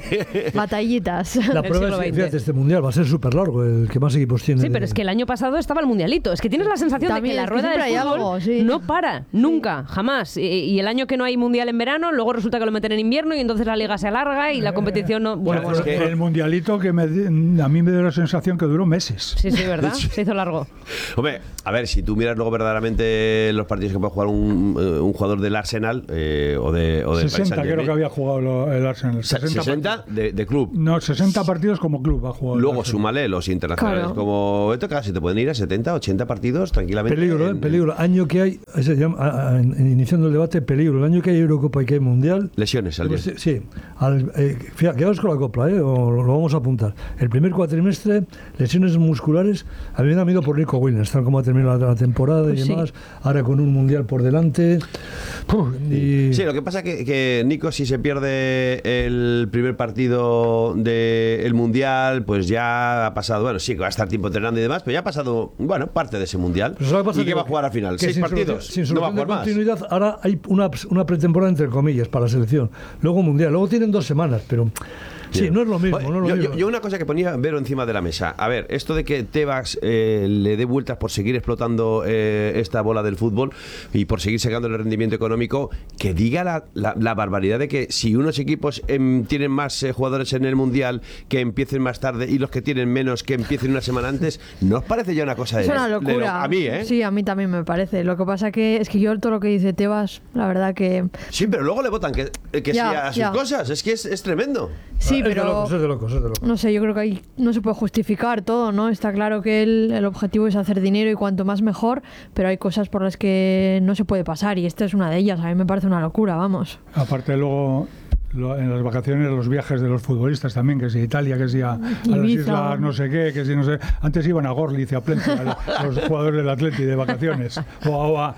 Batallitas. La prueba es que, fíjate, este Mundial va a ser súper largo, el que más equipos tiene. Sí, pero es que el año pasado estaba el Mundialito. Es que tienes la sensación también de que la rueda del fútbol algo, sí. no para, nunca, jamás. Y, y el año que no hay Mundial en verano, luego resulta que lo meten en invierno y entonces la liga se alarga y la competición no... Bueno, bueno, pues el Mundialito que me, a mí me dio la sensación que duró meses. Sí, sí, ¿verdad? Se hizo largo. Hombre, a ver, si tú miras luego verdaderamente los partidos que puede jugar un, un jugador del Arsenal eh, o, de, o del sesenta creo que había jugado lo, el Arsenal. sesenta, sesenta de, de club. No, sesenta partidos como club ha jugado. Luego súmale los internacionales, claro, como esto casi te pueden ir a setenta, ochenta partidos tranquilamente. Peligro, en, eh, peligro. Año que hay, se llama, a, a, iniciando el debate, peligro. El año que hay Eurocopa y que hay Mundial. Lesiones al día. Sí, sí. Al, eh, fíjate, quedaos con la copla, eh, o lo, lo vamos a apuntar. El primer cuatrimestre, lesiones musculares, a mí me da miedo por Nico Williams, tal como ha terminado la, la temporada pues y sí. demás, ahora con un Mundial por delante. Puf, y... Sí, lo que pasa es que, que Nico, si se pierde el primer partido del Mundial, pues ya ha pasado, bueno, sí, que va a estar tiempo entrenando y demás, pero ya ha pasado, bueno, parte de ese Mundial. ¿Y qué va a jugar al final? ¿Seis partidos? Sin no va a jugar de más. Continuidad, ahora hay una, una pretemporada, entre comillas, para la selección. Luego Mundial. Luego tienen dos semanas, pero... Sí, sí, no es lo mismo. No es lo yo, mismo. Yo, yo una cosa que ponía Vero encima de la mesa. A ver, esto de que Tebas eh, le dé vueltas por seguir explotando eh, esta bola del fútbol y por seguir sacando el rendimiento económico, que diga la, la, la barbaridad de que si unos equipos eh, tienen más eh, jugadores en el Mundial, que empiecen más tarde, y los que tienen menos, que empiecen una semana antes, ¿no os parece ya una cosa de... Es una locura. De lo, a mí, ¿eh? Sí, a mí también me parece. Lo que pasa que es que yo todo lo que dice Tebas, la verdad que... Sí, pero luego le votan que, que ya, sí a sus ya. cosas. Es que es, es tremendo. Sí, ah, pero... Es de locos, es de locos, es de locos. No sé, yo creo que ahí no se puede justificar todo, ¿no? Está claro que el, el objetivo es hacer dinero y cuanto más mejor, pero hay cosas por las que no se puede pasar y esta es una de ellas. A mí me parece una locura, vamos. Aparte luego... Lo, en las vacaciones, los viajes de los futbolistas también, que si a Italia, que si a, a las islas no sé qué, que si no sé. Antes iban a Gorliz y a Plenty, a los jugadores del Atleti de vacaciones, o a, o a,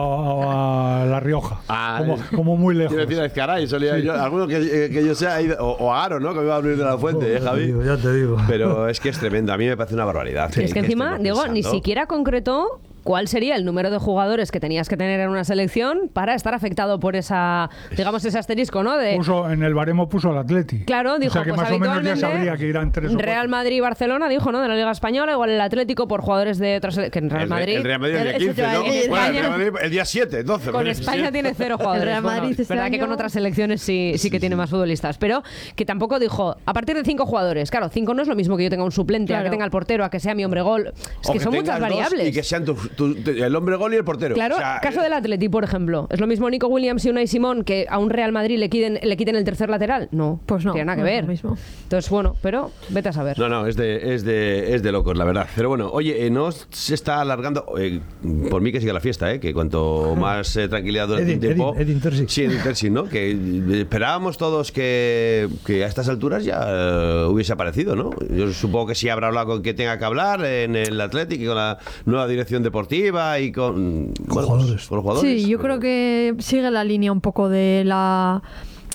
o a La Rioja, ah, como, como muy lejos. Tienes caray, solía sí. yo, alguno que, que yo sea, o, o a Aro, ¿no? Que iba a abrir de la fuente, oh, ¿eh, Javi? Ya te digo, ya te digo. Pero es que es tremendo, a mí me parece una barbaridad. Sí, es que, que encima, digo, ni siquiera concretó cuál sería el número de jugadores que tenías que tener en una selección para estar afectado por esa, digamos, ese asterisco, ¿no? De... Puso, en el baremo puso al Atleti. Claro, dijo, o sea que pues más o menos ya sabría que irán tres o cuatro. Real Madrid y Barcelona, dijo, ¿no? De la Liga Española, igual el Atlético por jugadores de otras... Que en Real el, Madrid... El Real Madrid el día quince, ¿no? Bueno, el Real Madrid el día siete, doce. Con España tiene cero jugadores. El Real Madrid bueno, este verdad año... que con otras selecciones sí, sí que sí, tiene sí. más futbolistas. Pero que tampoco dijo, a partir de cinco jugadores. Claro, cinco no es lo mismo que yo tenga un suplente, claro. a que tenga el portero, a que sea mi hombre gol. Es que, que son muchas variables. Y que sean tu, tu, tu, el hombre gol y el portero. Claro, o sea, caso del Atleti, por ejemplo. ¿Es lo mismo Nico Williams y Unai Simón que a un Real Madrid le quiten, le quiten el tercer lateral? No, pues no. Tiene nada que no ver. Es lo mismo. Entonces, bueno, pero vete a saber. No, no, es de, es de, es de locos, la verdad. Pero bueno, oye, eh, no se está alargando. Eh, por mí que siga la fiesta, ¿eh? Que cuanto más eh, tranquilidad durante un tiempo. Edin, Edin Terzic. Sí, Edin Terzic, ¿no? Que eh, esperábamos todos que, que a estas alturas ya eh, hubiese aparecido, ¿no? Yo supongo que sí habrá hablado con quien tenga que hablar en el Athletic y con la nueva dirección deportiva y con, con, bueno, jugadores. con los jugadores. Sí, yo pero... creo que sigue la línea un poco de la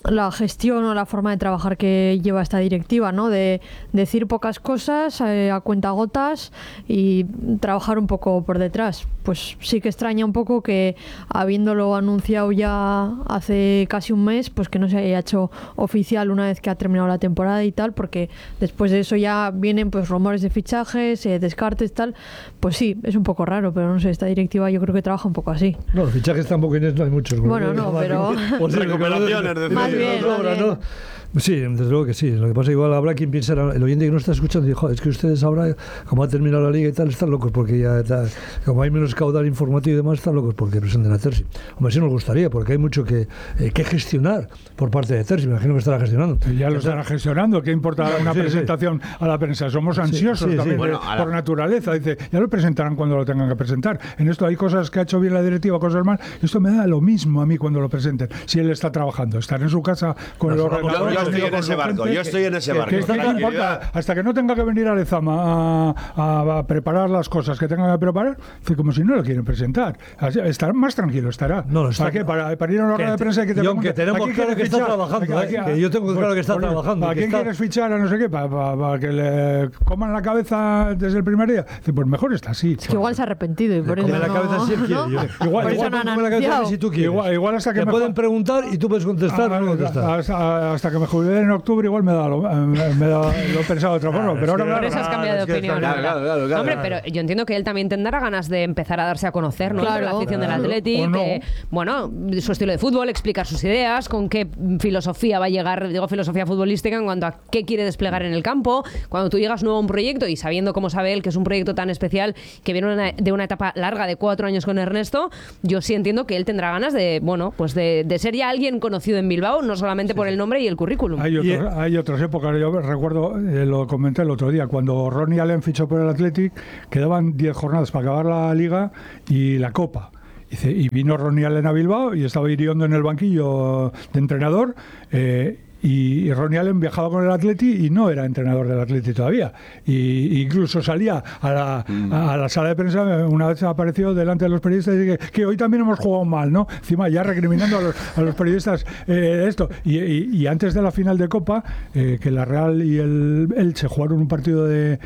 la gestión o la forma de trabajar que lleva esta directiva, ¿no? De decir pocas cosas eh, a cuentagotas y trabajar un poco por detrás. Pues sí que extraña un poco que, habiéndolo anunciado ya hace casi un mes, pues que no se haya hecho oficial una vez que ha terminado la temporada y tal, porque después de eso ya vienen pues rumores de fichajes, eh, descartes, tal. Pues sí, es un poco raro, pero no sé, esta directiva yo creo que trabaja un poco así. No, los fichajes tampoco no hay muchos. Bueno, no, pero... recuperaciones, de más bien, más bien. ¿no? Sí, desde luego que sí. Lo que pasa es que igual habrá quien piensa, el oyente que no está escuchando, dijo, es que ustedes ahora, como ha terminado la liga y tal, están locos porque ya está, como hay menos caudal informativo y demás, están locos porque presenten a Terzi. Hombre, sí nos gustaría, porque hay mucho que, eh, que gestionar por parte de Terzi. Me imagino que estará gestionando. Ya lo estará gestionando. ¿Qué importa una sí, presentación sí. a la prensa? Somos ansiosos sí, sí, también sí. Bueno, de, por la... naturaleza. Dice, ya lo presentarán cuando lo tengan que presentar. En esto hay cosas que ha hecho bien la directiva, cosas mal. Esto me da lo mismo a mí cuando lo presenten. Si él está trabajando, estar en su casa con no, el ordenador. Yo estoy en ese barco. Yo estoy en ese que, barco. Que, que, que importa, hasta que no tenga que venir a Lezama a, a, a preparar las cosas que tenga que preparar, como si no lo quieren presentar. Estará más tranquilo, estará. No, está, ¿Para qué? Para, para ir a una rueda de prensa y que te pregunte, que tenemos claro que está trabajando. ¿A, a, que yo tengo claro que está por, trabajando. ¿A quién está... quieres fichar a no sé qué? ¿Para, para, para que le coman la cabeza desde el primer día? Pues mejor está así. Es que igual se ha arrepentido y por eso no... la cabeza si él quiere. Igual, igual come la cabeza si tú quieres. Igual hasta que te pueden preguntar y tú puedes contestar o no contestar. Hasta que me jubile en octubre igual me da lo, me da, lo he pensado de otra forma, pero ahora por eso has cambiado de opinión. Claro, claro, claro, claro. Hombre, pero yo entiendo que él también tendrá ganas de empezar a darse a conocer, ¿no? Claro, la afición claro. del Athletic, no. que, bueno, su estilo de fútbol, explicar sus ideas, con qué filosofía va a llegar, digo filosofía futbolística en cuanto a qué quiere desplegar en el campo. Cuando tú llegas nuevo a un proyecto y sabiendo cómo sabe él que es un proyecto tan especial, que viene una, de una etapa larga de cuatro años con Ernesto, yo sí entiendo que él tendrá ganas de, bueno, pues de, de ser ya alguien conocido en Bilbao, no solamente sí. por el nombre y el currículum. Hay, otros, hay otras épocas, yo recuerdo, eh, lo comenté el otro día, cuando Ronnie Allen fichó por el Athletic, quedaban diez jornadas para acabar la Liga y la Copa. Y vino Ronnie Allen a Bilbao y estaba Iriondo en el banquillo de entrenador. Eh, Y, y Ronnie Allen viajaba con el Atleti y no era entrenador del Atleti todavía. Y incluso salía a la, mm. a, a la sala de prensa, una vez apareció delante de los periodistas y dije que hoy también hemos jugado mal, ¿no? Encima ya recriminando a los, a los periodistas eh, esto. Y, y, y antes de la final de Copa, eh, que la Real y el Elche jugaron un partido de,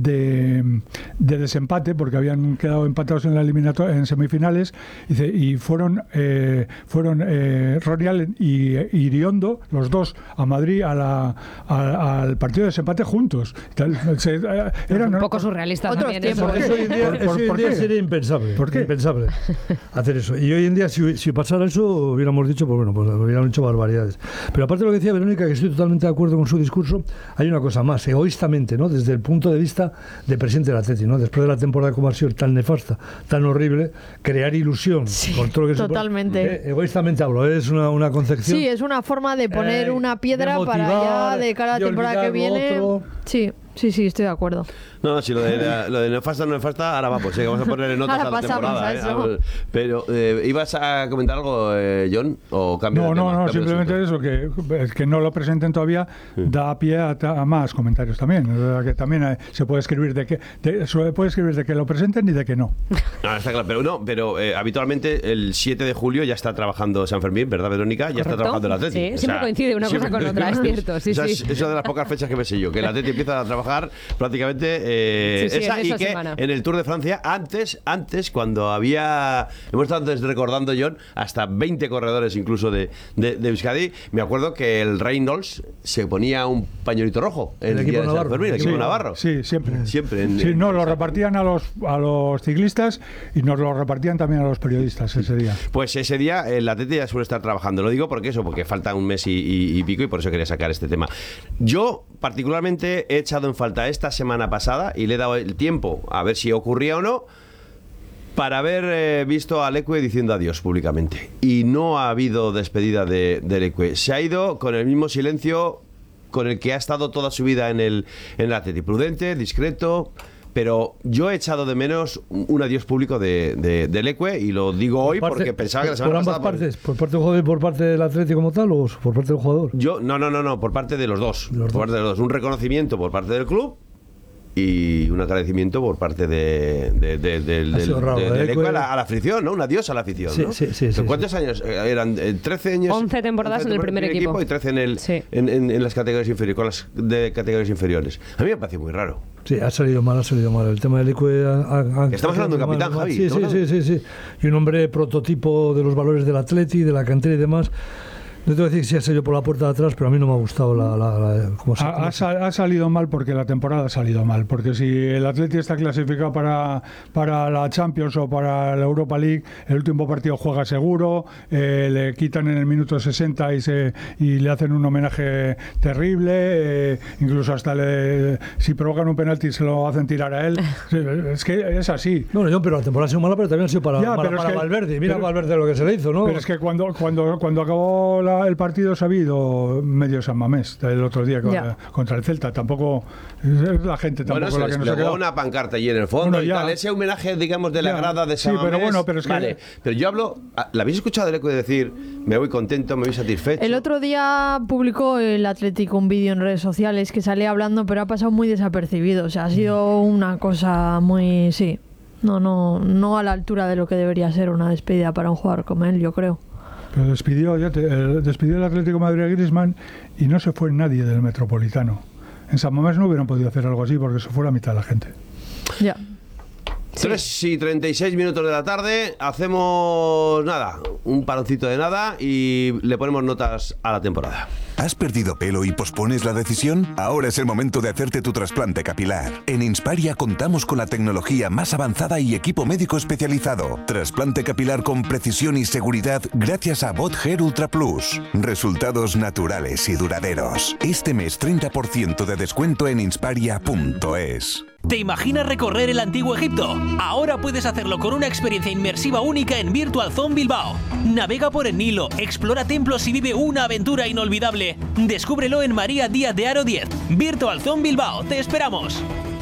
de, de desempate, porque habían quedado empatados en la eliminatoria, en semifinales, y, y fueron, eh, fueron eh, Ronnie Allen y, y Iriondo, los dos, a Madrid a la, a, al partido de desempate juntos. Se, era un poco surrealista también eso. ¿Por eso hoy en día, ¿Por, por, eso hoy en día sería impensable. ¿Por qué? Impensable hacer eso. Y hoy en día, si, si pasara eso, hubiéramos dicho, pues bueno, pues hubiéramos hecho barbaridades. Pero aparte de lo que decía Verónica, que estoy totalmente de acuerdo con su discurso, hay una cosa más, egoístamente, ¿no? Desde el punto de vista del presidente del Atleti, ¿no? Después de la temporada como ha sido tan nefasta, tan horrible, crear ilusión. Sí, con todo lo que totalmente. Se puede, eh, egoístamente hablo, es una, una concepción. Sí, es una forma de poner eh, una piedra motivar, para allá de cara a la temporada que viene. Otro. Sí, sí, sí, estoy de acuerdo. No, si lo de, la, lo de nefasta, no nefasta, ahora vamos, sí, vamos a ponerle notas ahora a la temporada. A ¿eh? Pero, eh, ¿ibas a comentar algo, eh, John? ¿O cambio no, de no, tema? no, simplemente eso, que, que no lo presenten todavía sí. da pie a, a más comentarios también. O sea, que también hay, se puede escribir de que de, se puede escribir de que lo presenten y de que no. No, está claro, pero no, pero eh, habitualmente el siete de julio ya está trabajando San Fermín, ¿verdad, Verónica? Ya ¿Correcto? Está trabajando el Atleti. Sí, siempre o sea, coincide una cosa con otra, es cierto. Sí, o sea, sí. Es una de las pocas fechas que me sé yo, que el Atleti empieza a trabajar prácticamente eh, sí, sí, esa, en esa y que semana. En el Tour de Francia, antes, antes cuando había, hemos estado antes recordando, John, hasta veinte corredores incluso de, de, de Euskadi, me acuerdo que el Reynolds se ponía un pañuelito rojo en el, el equipo de Navarro, Fermín, el equipo sí, Navarro. Sí, siempre. Siempre. En, sí, no, lo repartían a los, a los ciclistas y nos lo repartían también a los periodistas ese día. Pues ese día el Atleti ya suele estar trabajando. Lo digo porque eso, porque falta un mes y, y, y pico y por eso quería sacar este tema. Yo, particularmente, he echado en falta esta semana pasada y le he dado el tiempo a ver si ocurría o no para haber eh, visto a Leque diciendo adiós públicamente. Y no ha habido despedida de, de Leque. Se ha ido con el mismo silencio con el que ha estado toda su vida en el, en el Atleti. Prudente, discreto, pero yo he echado de menos un adiós público de, de, de Leque y lo digo hoy parte, porque pensaba que la semana ¿por ambas pasada... partes? ¿Por parte del jugador y por parte del Atleti como tal o por parte del jugador? Yo, no, no, no, no, por parte de los dos. Los por dos. Parte de los dos. Un reconocimiento por parte del club y un agradecimiento por parte de, de, de, de, de, raro, de, de, ¿eh? de Leco a, la, a la afición, ¿no? Un adiós a la afición, sí, ¿no? Sí, sí, sí, ¿Cuántos sí. años? Eran trece años. once temporadas once en el primer equipo. equipo y trece en, el, sí. en, en, en las categorías inferiores, con las de categorías inferiores. A mí me parece muy raro. Sí, ha salido mal, ha salido mal. El tema del Leco ha, ha, Estamos hablando de un capitán, mal, Javi. Sí, sí, sí, sí, sí. Y un hombre prototipo de los valores del Atleti, de la cantera y demás. No te voy a decir si ha salido por la puerta de atrás, pero a mí no me ha gustado la... la, la cómo se, ha, cómo ha, sal, ha salido mal porque la temporada ha salido mal. Porque si el Atleti está clasificado para, para la Champions o para la Europa League, el último partido juega seguro, eh, le quitan en el minuto sesenta y, se, y le hacen un homenaje terrible, eh, incluso hasta le, si provocan un penalti se lo hacen tirar a él. Es que es así. No, no, pero la temporada ha sido mala, pero también ha sido para, ya, para, pero para es que, Valverde. Mira pero, Valverde lo que se le hizo, ¿no? Pero es que cuando, cuando, cuando acabó la el partido se ha habido medio San Mamés el otro día yeah. contra el Celta. Tampoco es la gente tampoco bueno, la que nos ha quedado. Una pancarta allí en el fondo bueno, y ya. tal. Ese homenaje, digamos, de la ya. grada de San sí, Mamés. pero bueno, pero es que vale. Pero yo hablo, ¿la habéis escuchado el Eco de decir me voy contento, me voy satisfecho? El otro día publicó el Atlético un vídeo en redes sociales que salía hablando, pero ha pasado muy desapercibido. O sea, ha sido una cosa muy, sí, no, no, no a la altura de lo que debería ser una despedida para un jugador como él, yo creo. Pero despidió, ya te, eh, despidió el Atlético de Madrid a Griezmann y no se fue nadie del Metropolitano. En San Mamés no hubieran podido hacer algo así porque se fue la mitad de la gente. Ya. Sí. tres y treinta y seis minutos de la tarde, hacemos nada, un paroncito de nada y le ponemos notas a la temporada. ¿Has perdido pelo y pospones la decisión? Ahora es el momento de hacerte tu trasplante capilar. En Insparia contamos con la tecnología más avanzada y equipo médico especializado. Trasplante capilar con precisión y seguridad gracias a Bot Hair Ultra Plus. Resultados naturales y duraderos. Este mes treinta por ciento de descuento en insparia punto es. ¿Te imaginas recorrer el antiguo Egipto? Ahora puedes hacerlo con una experiencia inmersiva única en Virtual Zone Bilbao. Navega por el Nilo, explora templos y vive una aventura inolvidable. Descúbrelo en María Díaz de Haro diez. Virtual Zone Bilbao, te esperamos.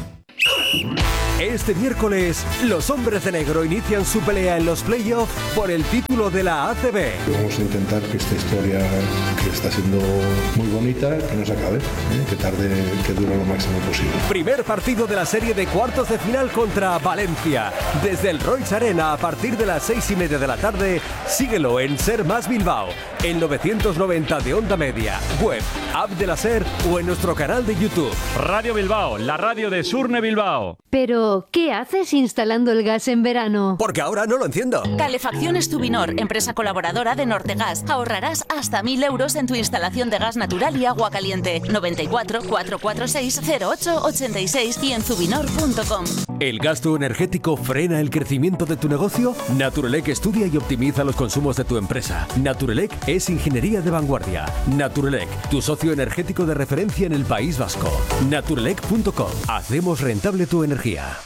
Este miércoles, los hombres de negro inician su pelea en los playoffs por el título de la A C B. Vamos a intentar que esta historia, que está siendo muy bonita, que no se acabe, ¿eh? que tarde, que dure lo máximo posible. Primer partido de la serie de cuartos de final contra Valencia. Desde el Royce Arena a partir de las seis y media de la tarde, síguelo en Ser Más Bilbao, en novecientos noventa de Onda Media, web, app de la Ser o en nuestro canal de YouTube. Radio Bilbao, la radio de Surne Bilbao. Pero, ¿qué haces instalando el gas en verano? Porque ahora no lo enciendo. Calefacciones Tubinor, empresa colaboradora de Nortegas. Ahorrarás hasta mil euros en tu instalación de gas natural y agua caliente. noventa y cuatro, cuatrocientos cuarenta y seis, cero ocho ochenta y seis y en tubinor punto com. ¿El gasto energético frena el crecimiento de tu negocio? Naturelec estudia y optimiza los consumos de tu empresa. Naturelec es ingeniería de vanguardia. Naturelec, tu socio energético de referencia en el País Vasco. Naturelec punto com. Hacemos rentable tu energía.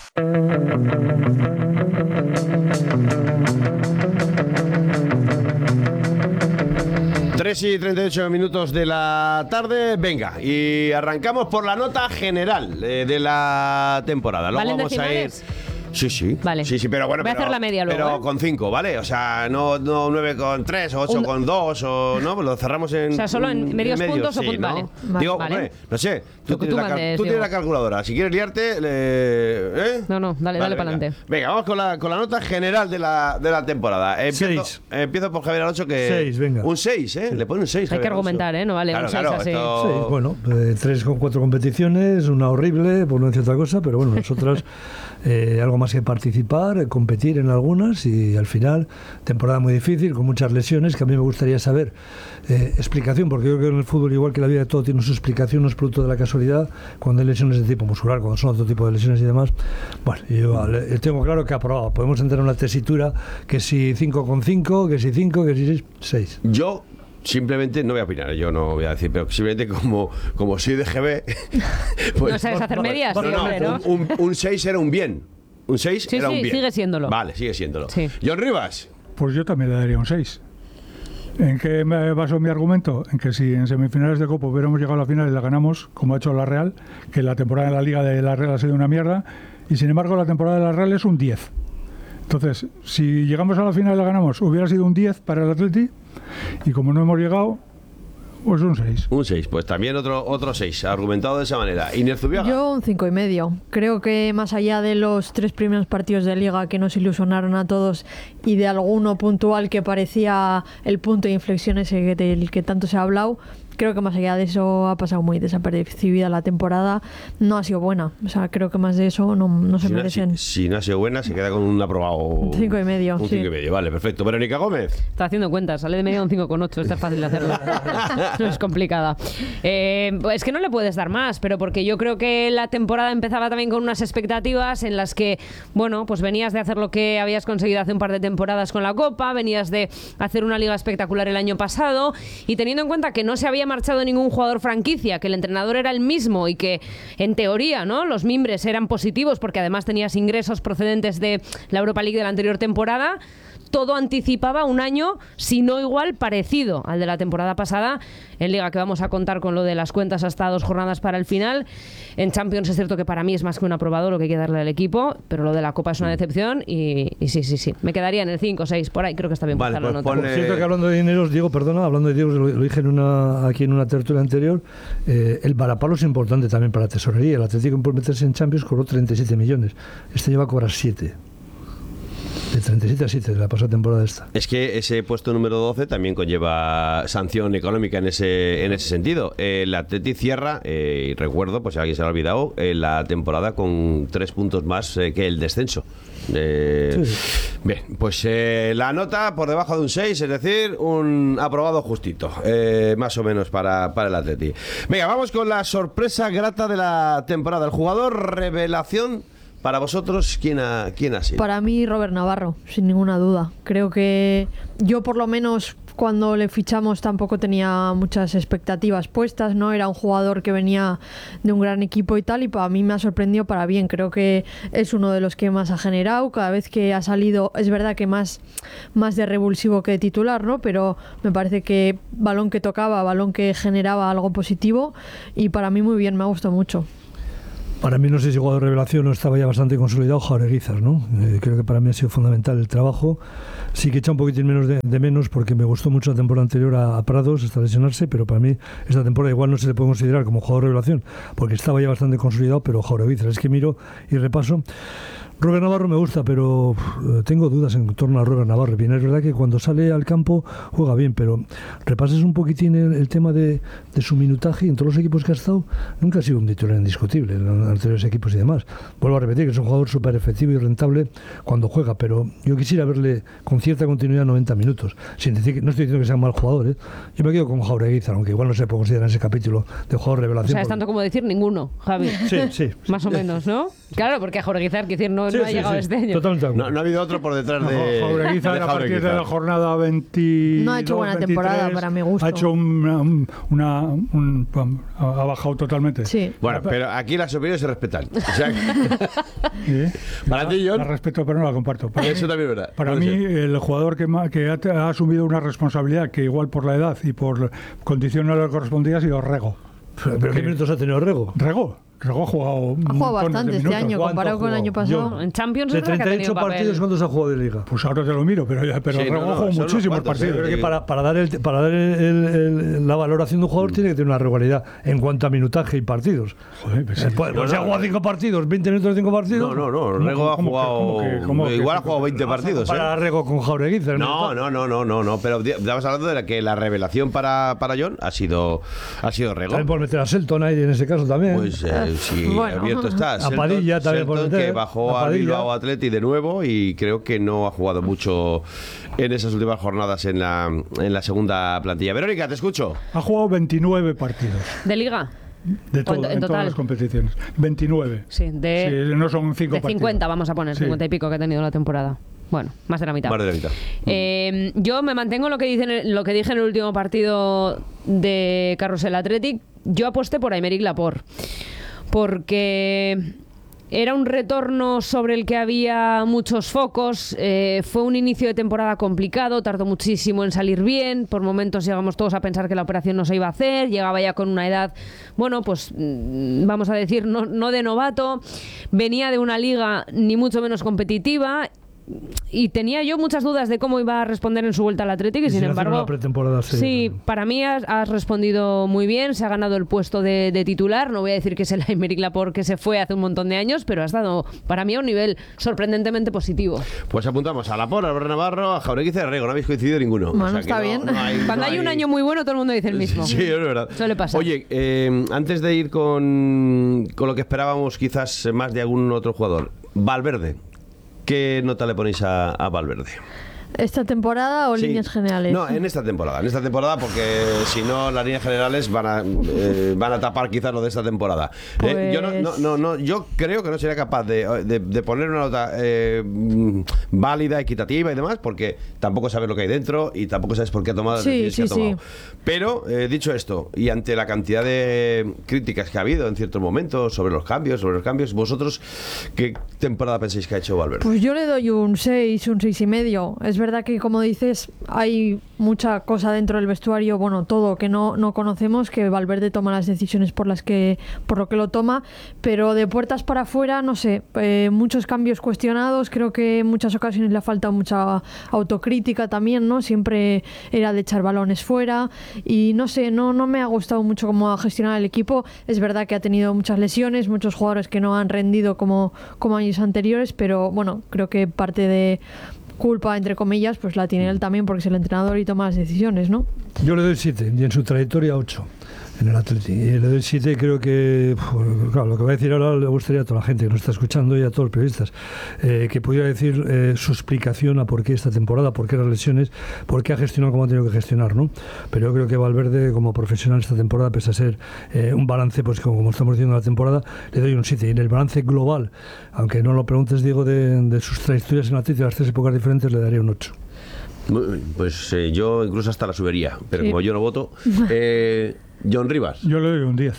tres y treinta y ocho minutos de la tarde, venga, y arrancamos por la nota general de, de la temporada. Luego ¿Valen vamos decimales? a ir... Sí, sí. Vale. Sí, sí, pero bueno, voy pero, a hacer la media luego, pero ¿eh? con cinco, ¿vale? O sea, no, no nueve con tres o ocho Un... con dos o no, pues lo cerramos en. O sea, solo en medios medio, puntos sí, o puntos. ¿no? Vale. Digo, vale. hombre, no sé, tú, Tú, tienes, tú la, mandes, tú tienes digo. la calculadora. Si quieres liarte, le, ¿eh? No, no, dale, vale, dale para venga. adelante. Venga, vamos con la, con la nota general de la, de la temporada. Empiezo, Seis. empiezo por Javier Alonso que. Seis, venga. Un seis, ¿eh? Le pone un seis. Hay Javier que Alonso. argumentar, ¿eh? No vale, Claro, un seis claro, así. esto- Sí, bueno, eh, tres con cuatro competiciones, una horrible, por no decir otra cosa, pero bueno, nosotras eh, algo más que participar, eh, competir en algunas y al final, temporada muy difícil, con muchas lesiones, que a mí me gustaría saber eh, explicación, porque yo creo que en el fútbol, igual que la vida, todo tiene su explicación, no es producto de la casualidad, cuando hay lesiones de tipo muscular, cuando son otro tipo de lesiones y demás. Bueno, yo eh, tengo claro que aprobado, podemos entrar en una tesitura que si cinco con cinco, que si cinco, que si seis. Yo simplemente no voy a opinar, yo no voy a decir, pero simplemente como, como soy de G B. Pues, No sabes hacer medias, no, sí, no, hombre, ¿no? un, un, un seis era un bien. Un seis Sí, era sí, un bien. sigue siéndolo. Vale, sigue siéndolo. Sí. John Rivas. Pues yo también le daría un seis. ¿En qué me baso mi argumento? En que si en semifinales de Copa hubiéramos llegado a la final y la ganamos, como ha hecho la Real, que la temporada en la Liga de la Real ha sido una mierda, y sin embargo la temporada de la Real es un diez. Entonces, si llegamos a la final y la ganamos, hubiera sido un diez para el Atleti, y como no hemos llegado, Pues un seis. Un seis, pues también otro otro seis, argumentado de esa manera. Inés Zubiaga. Yo un cinco y medio. Creo que más allá de los tres primeros partidos de Liga que nos ilusionaron a todos y de alguno puntual que parecía el punto de inflexión ese del que tanto se ha hablado, creo que más allá de eso ha pasado muy desapercibida la temporada. No ha sido buena. O sea, creo que más de eso no, no se si merecen. No, si, si no ha sido buena, se queda con un aprobado. Cinco y medio. Un sí. cinco y medio, vale, perfecto. Verónica Gómez. Está haciendo cuentas, sale de medio a un cinco coma ocho. Esta es fácil de hacerlo. No es complicada. Eh, es que no le puedes dar más, pero porque yo creo que la temporada empezaba también con unas expectativas en las que, bueno, pues venías de hacer lo que habías conseguido hace un par de temporadas con la Copa, venías de hacer una liga espectacular el año pasado, y teniendo en cuenta que no se había marchado ningún jugador franquicia, que el entrenador era el mismo y que en teoría, ¿no?, los mimbres eran positivos porque además tenías ingresos procedentes de la Europa League de la anterior temporada, todo anticipaba un año, si no igual, parecido al de la temporada pasada. En Liga, que vamos a contar con lo de las cuentas hasta dos jornadas para el final. En Champions es cierto que para mí es más que un aprobado lo que hay que darle al equipo, pero lo de la Copa es una decepción y, y sí, sí, sí. Me quedaría en el cinco o seis, por ahí creo que está bien. Vale, pues la nota. ponle... Por cierto que hablando de dineros, Diego, perdona, hablando de Diego, lo, lo dije en una, aquí en una tertulia anterior, eh, el varapalo es importante también para la tesorería. El Atlético, por meterse en Champions, cobró treinta y siete millones. Este lleva a cobrar siete. De treinta y siete a siete de la pasada temporada esta. Es que ese puesto número doce también conlleva sanción económica en ese en ese sentido. El Atleti cierra, eh, y recuerdo, pues si alguien se lo ha olvidado, eh, la temporada con tres puntos más eh, que el descenso. Eh, sí. Bien, pues eh, la nota por debajo de un seis, es decir, un aprobado justito, eh, más o menos para, para el Atleti. Venga, vamos con la sorpresa grata de la temporada. El jugador revelación. Para vosotros, ¿quién ha, quién ha sido? Para mí, Robert Navarro, sin ninguna duda. Creo que yo, por lo menos, cuando le fichamos tampoco tenía muchas expectativas puestas, ¿no? Era un jugador que venía de un gran equipo y tal, y para mí me ha sorprendido para bien. Creo que es uno de los que más ha generado. Cada vez que ha salido, es verdad que más, más de revulsivo que de titular, ¿no? Pero me parece que balón que tocaba, balón que generaba algo positivo, y para mí muy bien, me ha gustado mucho. Para mí, no sé si jugador de revelación no estaba ya bastante consolidado, Jaureguizar, ¿no? Eh, creo que para mí ha sido fundamental el trabajo. Sí que he echado un poquitín menos de, de menos porque me gustó mucho la temporada anterior a, a Prados hasta lesionarse, pero para mí esta temporada igual no se le puede considerar como jugador de revelación porque estaba ya bastante consolidado, pero Jaureguizar, es que miro y repaso. Robert Navarro me gusta, pero uh, tengo dudas en torno a Robert Navarro. Bien, es verdad que cuando sale al campo juega bien, pero repases un poquitín el, el tema de, de su minutaje y en todos los equipos que ha estado, nunca ha sido un titular indiscutible en los anteriores equipos y demás. Vuelvo a repetir que es un jugador súper efectivo y rentable cuando juega, pero yo quisiera verle con cierta continuidad noventa minutos, sin decir que, no estoy diciendo que sea un mal jugador, ¿eh? Yo me quedo con Jaureguizar, aunque igual no se puede considerar en ese capítulo de jugador revelación. O sea, es porque... tanto como decir ninguno, Javi. Sí, sí. Más o menos, ¿no? Claro, porque a Jaureguizar, quiero decir, no, Sí, no ha sí, llegado sí. este año. Totalmente. No, no ha habido otro por detrás de Jaureguizar a partir de la jornada veintidós, No ha hecho buena veintitrés, temporada para mi gusto. Ha hecho una, un- una un- ha bajado totalmente. Sí. Bueno, pero aquí las opiniones se respetan. O sea, Sí. para ti, John. La respeto, pero no la comparto. Para, Eso también es verdad. para Puede mí, ser. el jugador que, ma- que ha, ha asumido una responsabilidad que igual por la edad y por condición no le correspondía ha sido Rego. ¿Pero qué minutos ha tenido Rego? Rego. Rego ha jugado, Ha jugado montones de bastante este minutos. año comparado con el año pasado. Yo, En Champions de es verdad que ha treinta y ocho tenido papel. partidos, ¿cuántos ha jugado de Liga? Pues ahora te lo miro, pero, pero Sí, Rego no, no, jugó son muchísimos unos cuantos, partidos. ¿eh? Creo que para, para dar, el, para dar el- el- el- la valoración de un jugador tiene que tener una regularidad en cuanto a minutaje y partidos. Joder, pues sí. Eh, pues, No, pues si no, ha jugado no. cinco partidos, veinte minutos de cinco partidos. No, no, no. ¿Cómo- Rego ha cómo que- jugado. cómo que- cómo que- igual ha jugado veinte partidos. Para ¿eh? Rego con Jaureguizar. No, no, no, no, no, no. Pero di- estamos hablando de la que la revelación para, para John ha sido, ha sido Rego. También por meter a Selton ahí en ese caso también. Pues eh, sí, Bueno. abierto está. A Padilla también por Selton, meter, que bajó a al Padilla. Bilbao Athletic de nuevo y creo que no ha jugado mucho en esas últimas jornadas en la, en la segunda plantilla. Verónica, te escucho. Ha jugado veintinueve partidos ¿De Liga? de todo, ¿Cuánto- en en todas total? las competiciones. veintinueve. Sí, de, Sí, no son cinco de partidos. cincuenta, vamos a poner, Sí. cincuenta y pico que ha tenido la temporada. Bueno, más de la mitad. Más de la mitad. Eh, yo me mantengo en lo que, dice en el- lo que dije en el último partido de Carrusel Athletic. Yo aposté por Aymeric Laporte, porque era un retorno sobre el que había muchos focos. Eh, fue un inicio de temporada complicado, tardó muchísimo en salir bien. Por momentos llegamos todos a pensar que la operación no se iba a hacer. Llegaba ya con una edad, bueno, pues mm, vamos a decir, no, no de novato. Venía de una liga ni mucho menos competitiva. y tenía yo muchas dudas de cómo iba a responder en su vuelta al Athletic y, sin embargo, una pretemporada así, sí, para mí has, has respondido muy bien, se ha ganado el puesto de, de titular, no voy a decir que es el Aymeric Laporte que se fue hace un montón de años, pero has dado para mí a un nivel sorprendentemente positivo. Pues apuntamos a Laporte, a Albert Navarro, a Jauregui y Cerrego, no habéis coincidido ninguno. Bueno, o sea, está no, bien. No hay, Cuando no hay un hay... año muy bueno, todo el mundo dice el mismo. Sí, es verdad. Suele pasar. Oye, eh, antes de ir con, con lo que esperábamos quizás más de algún otro jugador, Valverde, ¿qué nota le ponéis a, a Valverde? ¿Esta temporada o Sí. líneas generales? No, en esta temporada. En esta temporada, porque si no, las líneas generales van a, eh, van a tapar quizás lo de esta temporada. Pues... Eh, yo, no, no, no, no, yo creo que no sería capaz de, de, de poner una nota eh, válida, equitativa y demás, porque tampoco sabes lo que hay dentro y tampoco sabes por qué ha tomado las Sí, decisiones sí, que ha tomado. sí. Pero, eh, dicho esto, y ante la cantidad de críticas que ha habido en ciertos momentos sobre los cambios, sobre los cambios, vosotros, ¿qué temporada pensáis que ha hecho Valverde? Pues yo le doy un seis, un seis y medio. Es verdad que, como dices, hay mucha cosa dentro del vestuario, bueno, todo que no, no conocemos, que Valverde toma las decisiones por las que, por lo que lo toma, pero de puertas para afuera, no sé, eh, muchos cambios cuestionados, creo que en muchas ocasiones le ha faltado mucha autocrítica también, ¿no? Siempre era de echar balones fuera y no sé, no, no me ha gustado mucho cómo ha gestionado el equipo. Es verdad que ha tenido muchas lesiones, muchos jugadores que no han rendido como, como años anteriores, pero bueno, creo que parte de culpa, entre comillas, pues la tiene él también porque es el entrenador y toma las decisiones, ¿no? Yo le doy siete y en su trayectoria ocho en el Athletic. Y le doy siete y creo que, pues, claro, lo que voy a decir ahora le gustaría a toda la gente que nos está escuchando y a todos los periodistas, eh, que pudiera decir eh, su explicación a por qué esta temporada, por qué las lesiones, por qué ha gestionado como ha tenido que gestionar, ¿no? Pero yo creo que Valverde, como profesional esta temporada, pese a ser eh, un balance, pues como, como estamos diciendo la temporada, le doy un siete. Y en el balance global, aunque no lo preguntes, Diego, de, de sus trayectorias en el Athletic, de las tres épocas diferentes, le daría un ocho. Pues eh, yo incluso hasta la subiría, pero Sí. como yo no voto, eh, John Rivas. Yo le doy un diez.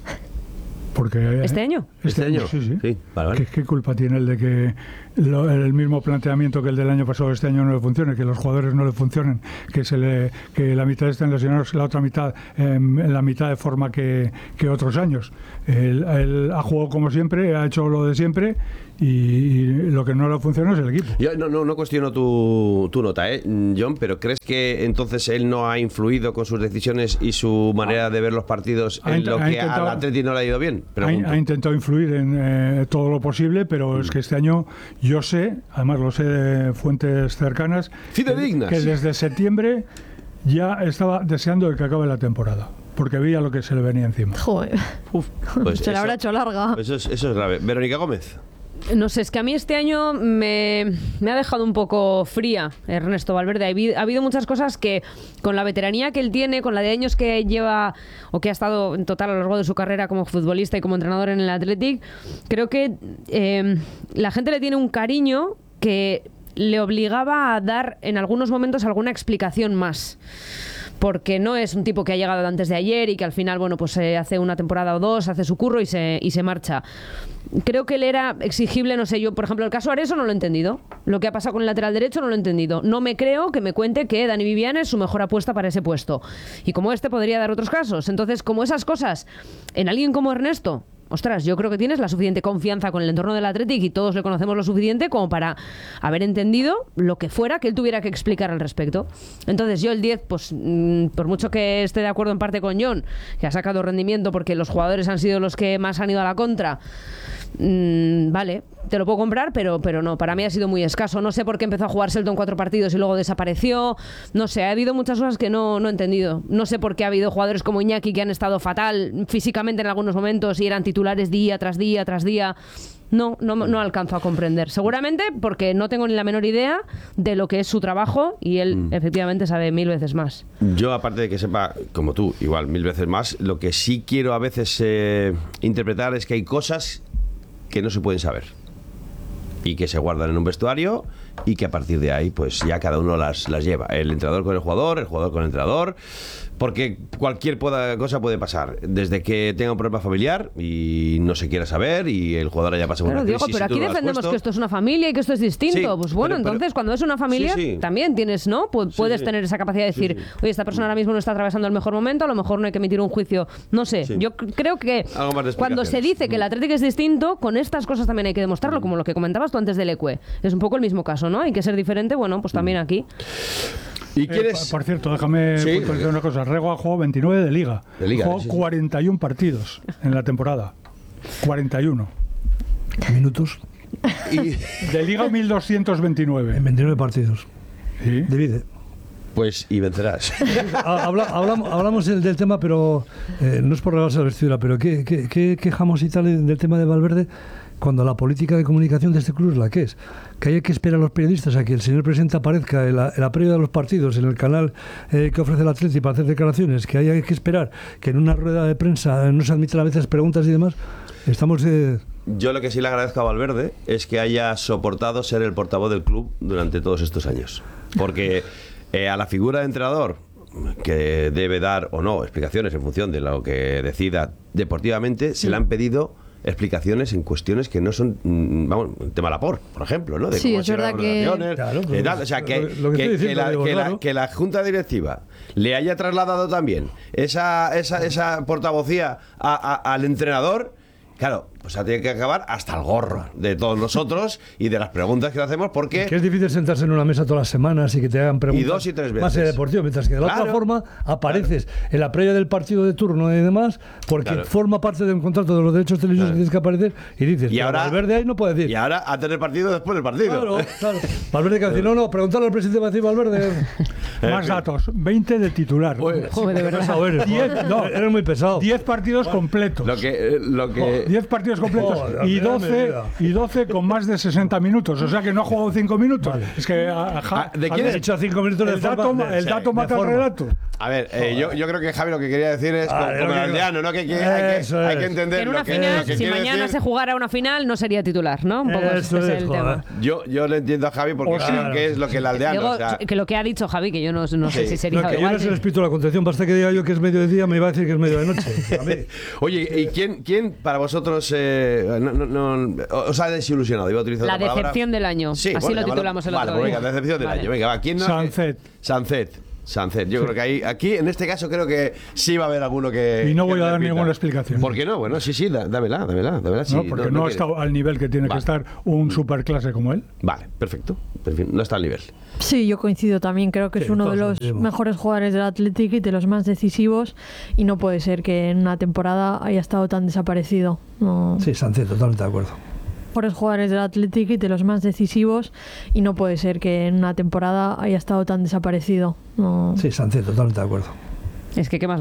Porque ¿Este año? ¿Este año? Sí, sí. Sí, vale, vale. ¿Qué, qué culpa tiene el de que lo- el mismo planteamiento que el del año pasado este año no le funcione, que los jugadores no le funcionen, que se le que la mitad estén lesionados, la otra mitad eh, en la mitad de forma que, que otros años? Él, él ha jugado como siempre, ha hecho lo de siempre y, y lo que no le funciona es el equipo. Yo no, no, no cuestiono tu, tu nota, ¿eh, John? Pero ¿crees que entonces él no ha influido con sus decisiones y su manera de ver los partidos Ha en int- lo ha que intentado- al Atleti no le ha ido bien? Ha, Pregunto. ha intentado influir en eh, todo lo posible, pero es que este año yo sé, además lo sé de fuentes cercanas, que, Fidedignas. que desde septiembre ya estaba deseando el que acabe la temporada, porque veía lo que se le venía encima. Joder, Pues se la eso- habrá hecho larga. Eso es, eso es grave. Verónica Gómez. No sé, es que a mí este año me, me ha dejado un poco fría Ernesto Valverde. Ha habido, ha habido muchas cosas que, con la veteranía que él tiene, con la de años que lleva o que ha estado en total a lo largo de su carrera como futbolista y como entrenador en el Athletic, creo que eh, la gente le tiene un cariño que le obligaba a dar en algunos momentos alguna explicación más. Porque no es un tipo que ha llegado antes de ayer y que al final, bueno, pues eh, hace una temporada o dos, hace su curro y se, y se marcha. Creo que él era exigible, no sé, yo, por ejemplo, el caso Areso no lo he entendido. Lo que ha pasado con el lateral derecho no lo he entendido. No me creo que me cuente que Dani Vivian es su mejor apuesta para ese puesto. Y como este podría dar otros casos. Entonces, como esas cosas, en alguien como Ernesto, ostras, yo creo que tienes la suficiente confianza con el entorno del Athletic y todos le conocemos lo suficiente como para haber entendido lo que fuera que él tuviera que explicar al respecto. Entonces yo el diez, pues mmm, por mucho que esté de acuerdo en parte con John, que ha sacado rendimiento porque los jugadores han sido los que más han ido a la contra, mmm, vale, te lo puedo comprar, pero, pero no, para mí ha sido muy escaso. No sé por qué empezó a jugar Selton cuatro partidos y luego desapareció. No sé, ha habido muchas cosas que no, no he entendido. No sé por qué ha habido jugadores como Iñaki que han estado fatal físicamente en algunos momentos y eran titulares día tras día tras día. No, no, no alcanzo a comprender. Seguramente porque no tengo ni la menor idea de lo que es su trabajo y él mm. efectivamente sabe mil veces más. Yo, aparte de que sepa, como tú, igual mil veces más, lo que sí quiero a veces eh, interpretar es que hay cosas que no se pueden saber y que se guardan en un vestuario y que a partir de ahí pues ya cada uno las, las lleva. El entrenador con el jugador, el jugador con el entrenador, porque cualquier pueda, cosa puede pasar, desde que tenga un problema familiar y no se quiera saber y el jugador haya pasado claro, una crisis. Diego, pero y tú aquí lo has defendemos puesto. que esto es una familia y que esto es distinto. Sí, pues bueno, pero- pero- entonces cuando es una familia Sí, sí. también tienes, ¿no? Pu- Sí, puedes sí. tener esa capacidad de decir, Sí, sí. oye, esta persona ahora mismo no está atravesando el mejor momento, a lo mejor no hay que emitir un juicio. No sé, Sí. yo c- creo que Algo más de cuando se explicaciones. dice que el Atlético es distinto, con estas cosas también hay que demostrarlo, como lo que comentabas tú antes del E C U E. Es un poco el mismo caso, ¿no? Hay que ser diferente, bueno, pues también aquí. ¿Y Eh, quién por- es? Por cierto, déjame Sí. puntualizar una cosa. Rego ha jugado veintinueve de Liga. De Liga, Jugó sí, sí. cuarenta y uno partidos en la temporada. cuarenta y uno. Minutos. Y, De Liga mil doscientos veintinueve. En veintinueve partidos. Sí. Divide. pues, y vencerás. Ha- habla- hablamos, hablamos del, del tema, pero eh, no es por regarse la vestidura, pero ¿qué, qué, qué quejamos y tal del tema de Valverde cuando la política de comunicación de este club es la que es? Que hay que esperar a los periodistas a que el señor presidente aparezca en la, en la previa de los partidos, en el canal eh, que ofrece el Atleti para hacer declaraciones, que hay que esperar que en una rueda de prensa no se admitan a veces preguntas y demás. Estamos... Eh, Yo lo que sí le agradezco a Valverde es que haya soportado ser el portavoz del club durante todos estos años. Porque eh, a la figura de entrenador, que debe dar o no explicaciones en función de lo que decida deportivamente, se le han pedido explicaciones en cuestiones que no son, mm, vamos, el tema Laporte, por ejemplo, ¿no? De Sí, cómo es han sido verdad las que- relaciones, Claro, de pues, tal. O sea, que, lo- lo que que- estoy que diciendo, la, digo, que la- claro. que la Junta Directiva le haya trasladado también esa, esa, esa portavocía a- a- al entrenador. Claro, pues ha tenido que acabar hasta el gorro de todos nosotros y de las preguntas que le hacemos, porque que es difícil sentarse en una mesa todas las semanas y que te hagan preguntas Y dos y tres más veces. de deportivo, mientras que de la Claro. otra forma apareces en la previa del partido de turno y demás, porque Claro. forma parte de un contrato de los derechos televisivos Claro. que tienes que aparecer y dices, Y pero ahora- Valverde ahí no puede decir. y ahora antes del partido, después del partido. Claro, claro. Valverde que va a decir, no, no, preguntarle al presidente va a decir Valverde. Más datos. veinte de titular. Joder, de verdad. Pesado eres, Diez- joder. no. Eres muy pesado. diez partidos completos. Lo que, eh, lo que diez partidos completos Joder, y, mira, doce, mira. y doce con más de sesenta minutos. O sea que no ha jugado cinco minutos. Es que a- a- Ah, ¿de quién Javier, es? Hecho a cinco minutos de el forma- dato, de- el dato de mata el forma. relato. A ver, eh, yo, yo creo que Javi lo que quería decir es Ah, como, es como lo el que- aldeano, ¿no? Que, que hay, que Eso hay es. que entender En una lo que, final, lo que si quiere mañana decir. se jugara una final, no sería titular, ¿no? Un poco ese Eso es es, el joder. tema. Yo, yo le entiendo a Javi porque O creo sea, que es lo que el aldeano. Digo, o sea, que lo que ha dicho Javi, que yo no, no sé Sí. si sería No, que yo igual. no sé el espíritu de la contención, basta que diga yo que es medio de día, me iba a decir que es medio de noche. A mí- Oye, ¿y quién, quién para vosotros eh, no, no, no, os ha desilusionado? Iba a utilizar La otra palabra. decepción del año. Sí, Así bueno, lo llámalo- titulamos el vale, otro pues día. venga, decepción del Vale. año. Venga, va, ¿quién no? Sancet. Sancet. Sancet. Yo creo que ahí, aquí, en este caso, creo que sí va a haber alguno que. Y no que voy a dar repita. ninguna explicación. ¿Por qué no? Bueno, sí, sí, da- dámela, dámela, dámela. sí, No, porque no, ha quiere. estado al nivel que tiene Vale. que estar un superclase como él. Vale, perfecto. Perfecto. No está al nivel. Sí, yo coincido también. Creo que Sí, es uno de todos los coincidimos. mejores jugadores del Athletic y de los más decisivos. Y no puede ser que en una temporada haya estado tan desaparecido. No. Sí, Sánchez, totalmente de acuerdo. Mejores jugadores del Athletic y de los más decisivos. Y no puede ser que en una temporada haya estado tan desaparecido. No. Sí, Sánchez, totalmente de acuerdo. Es que, ¿qué más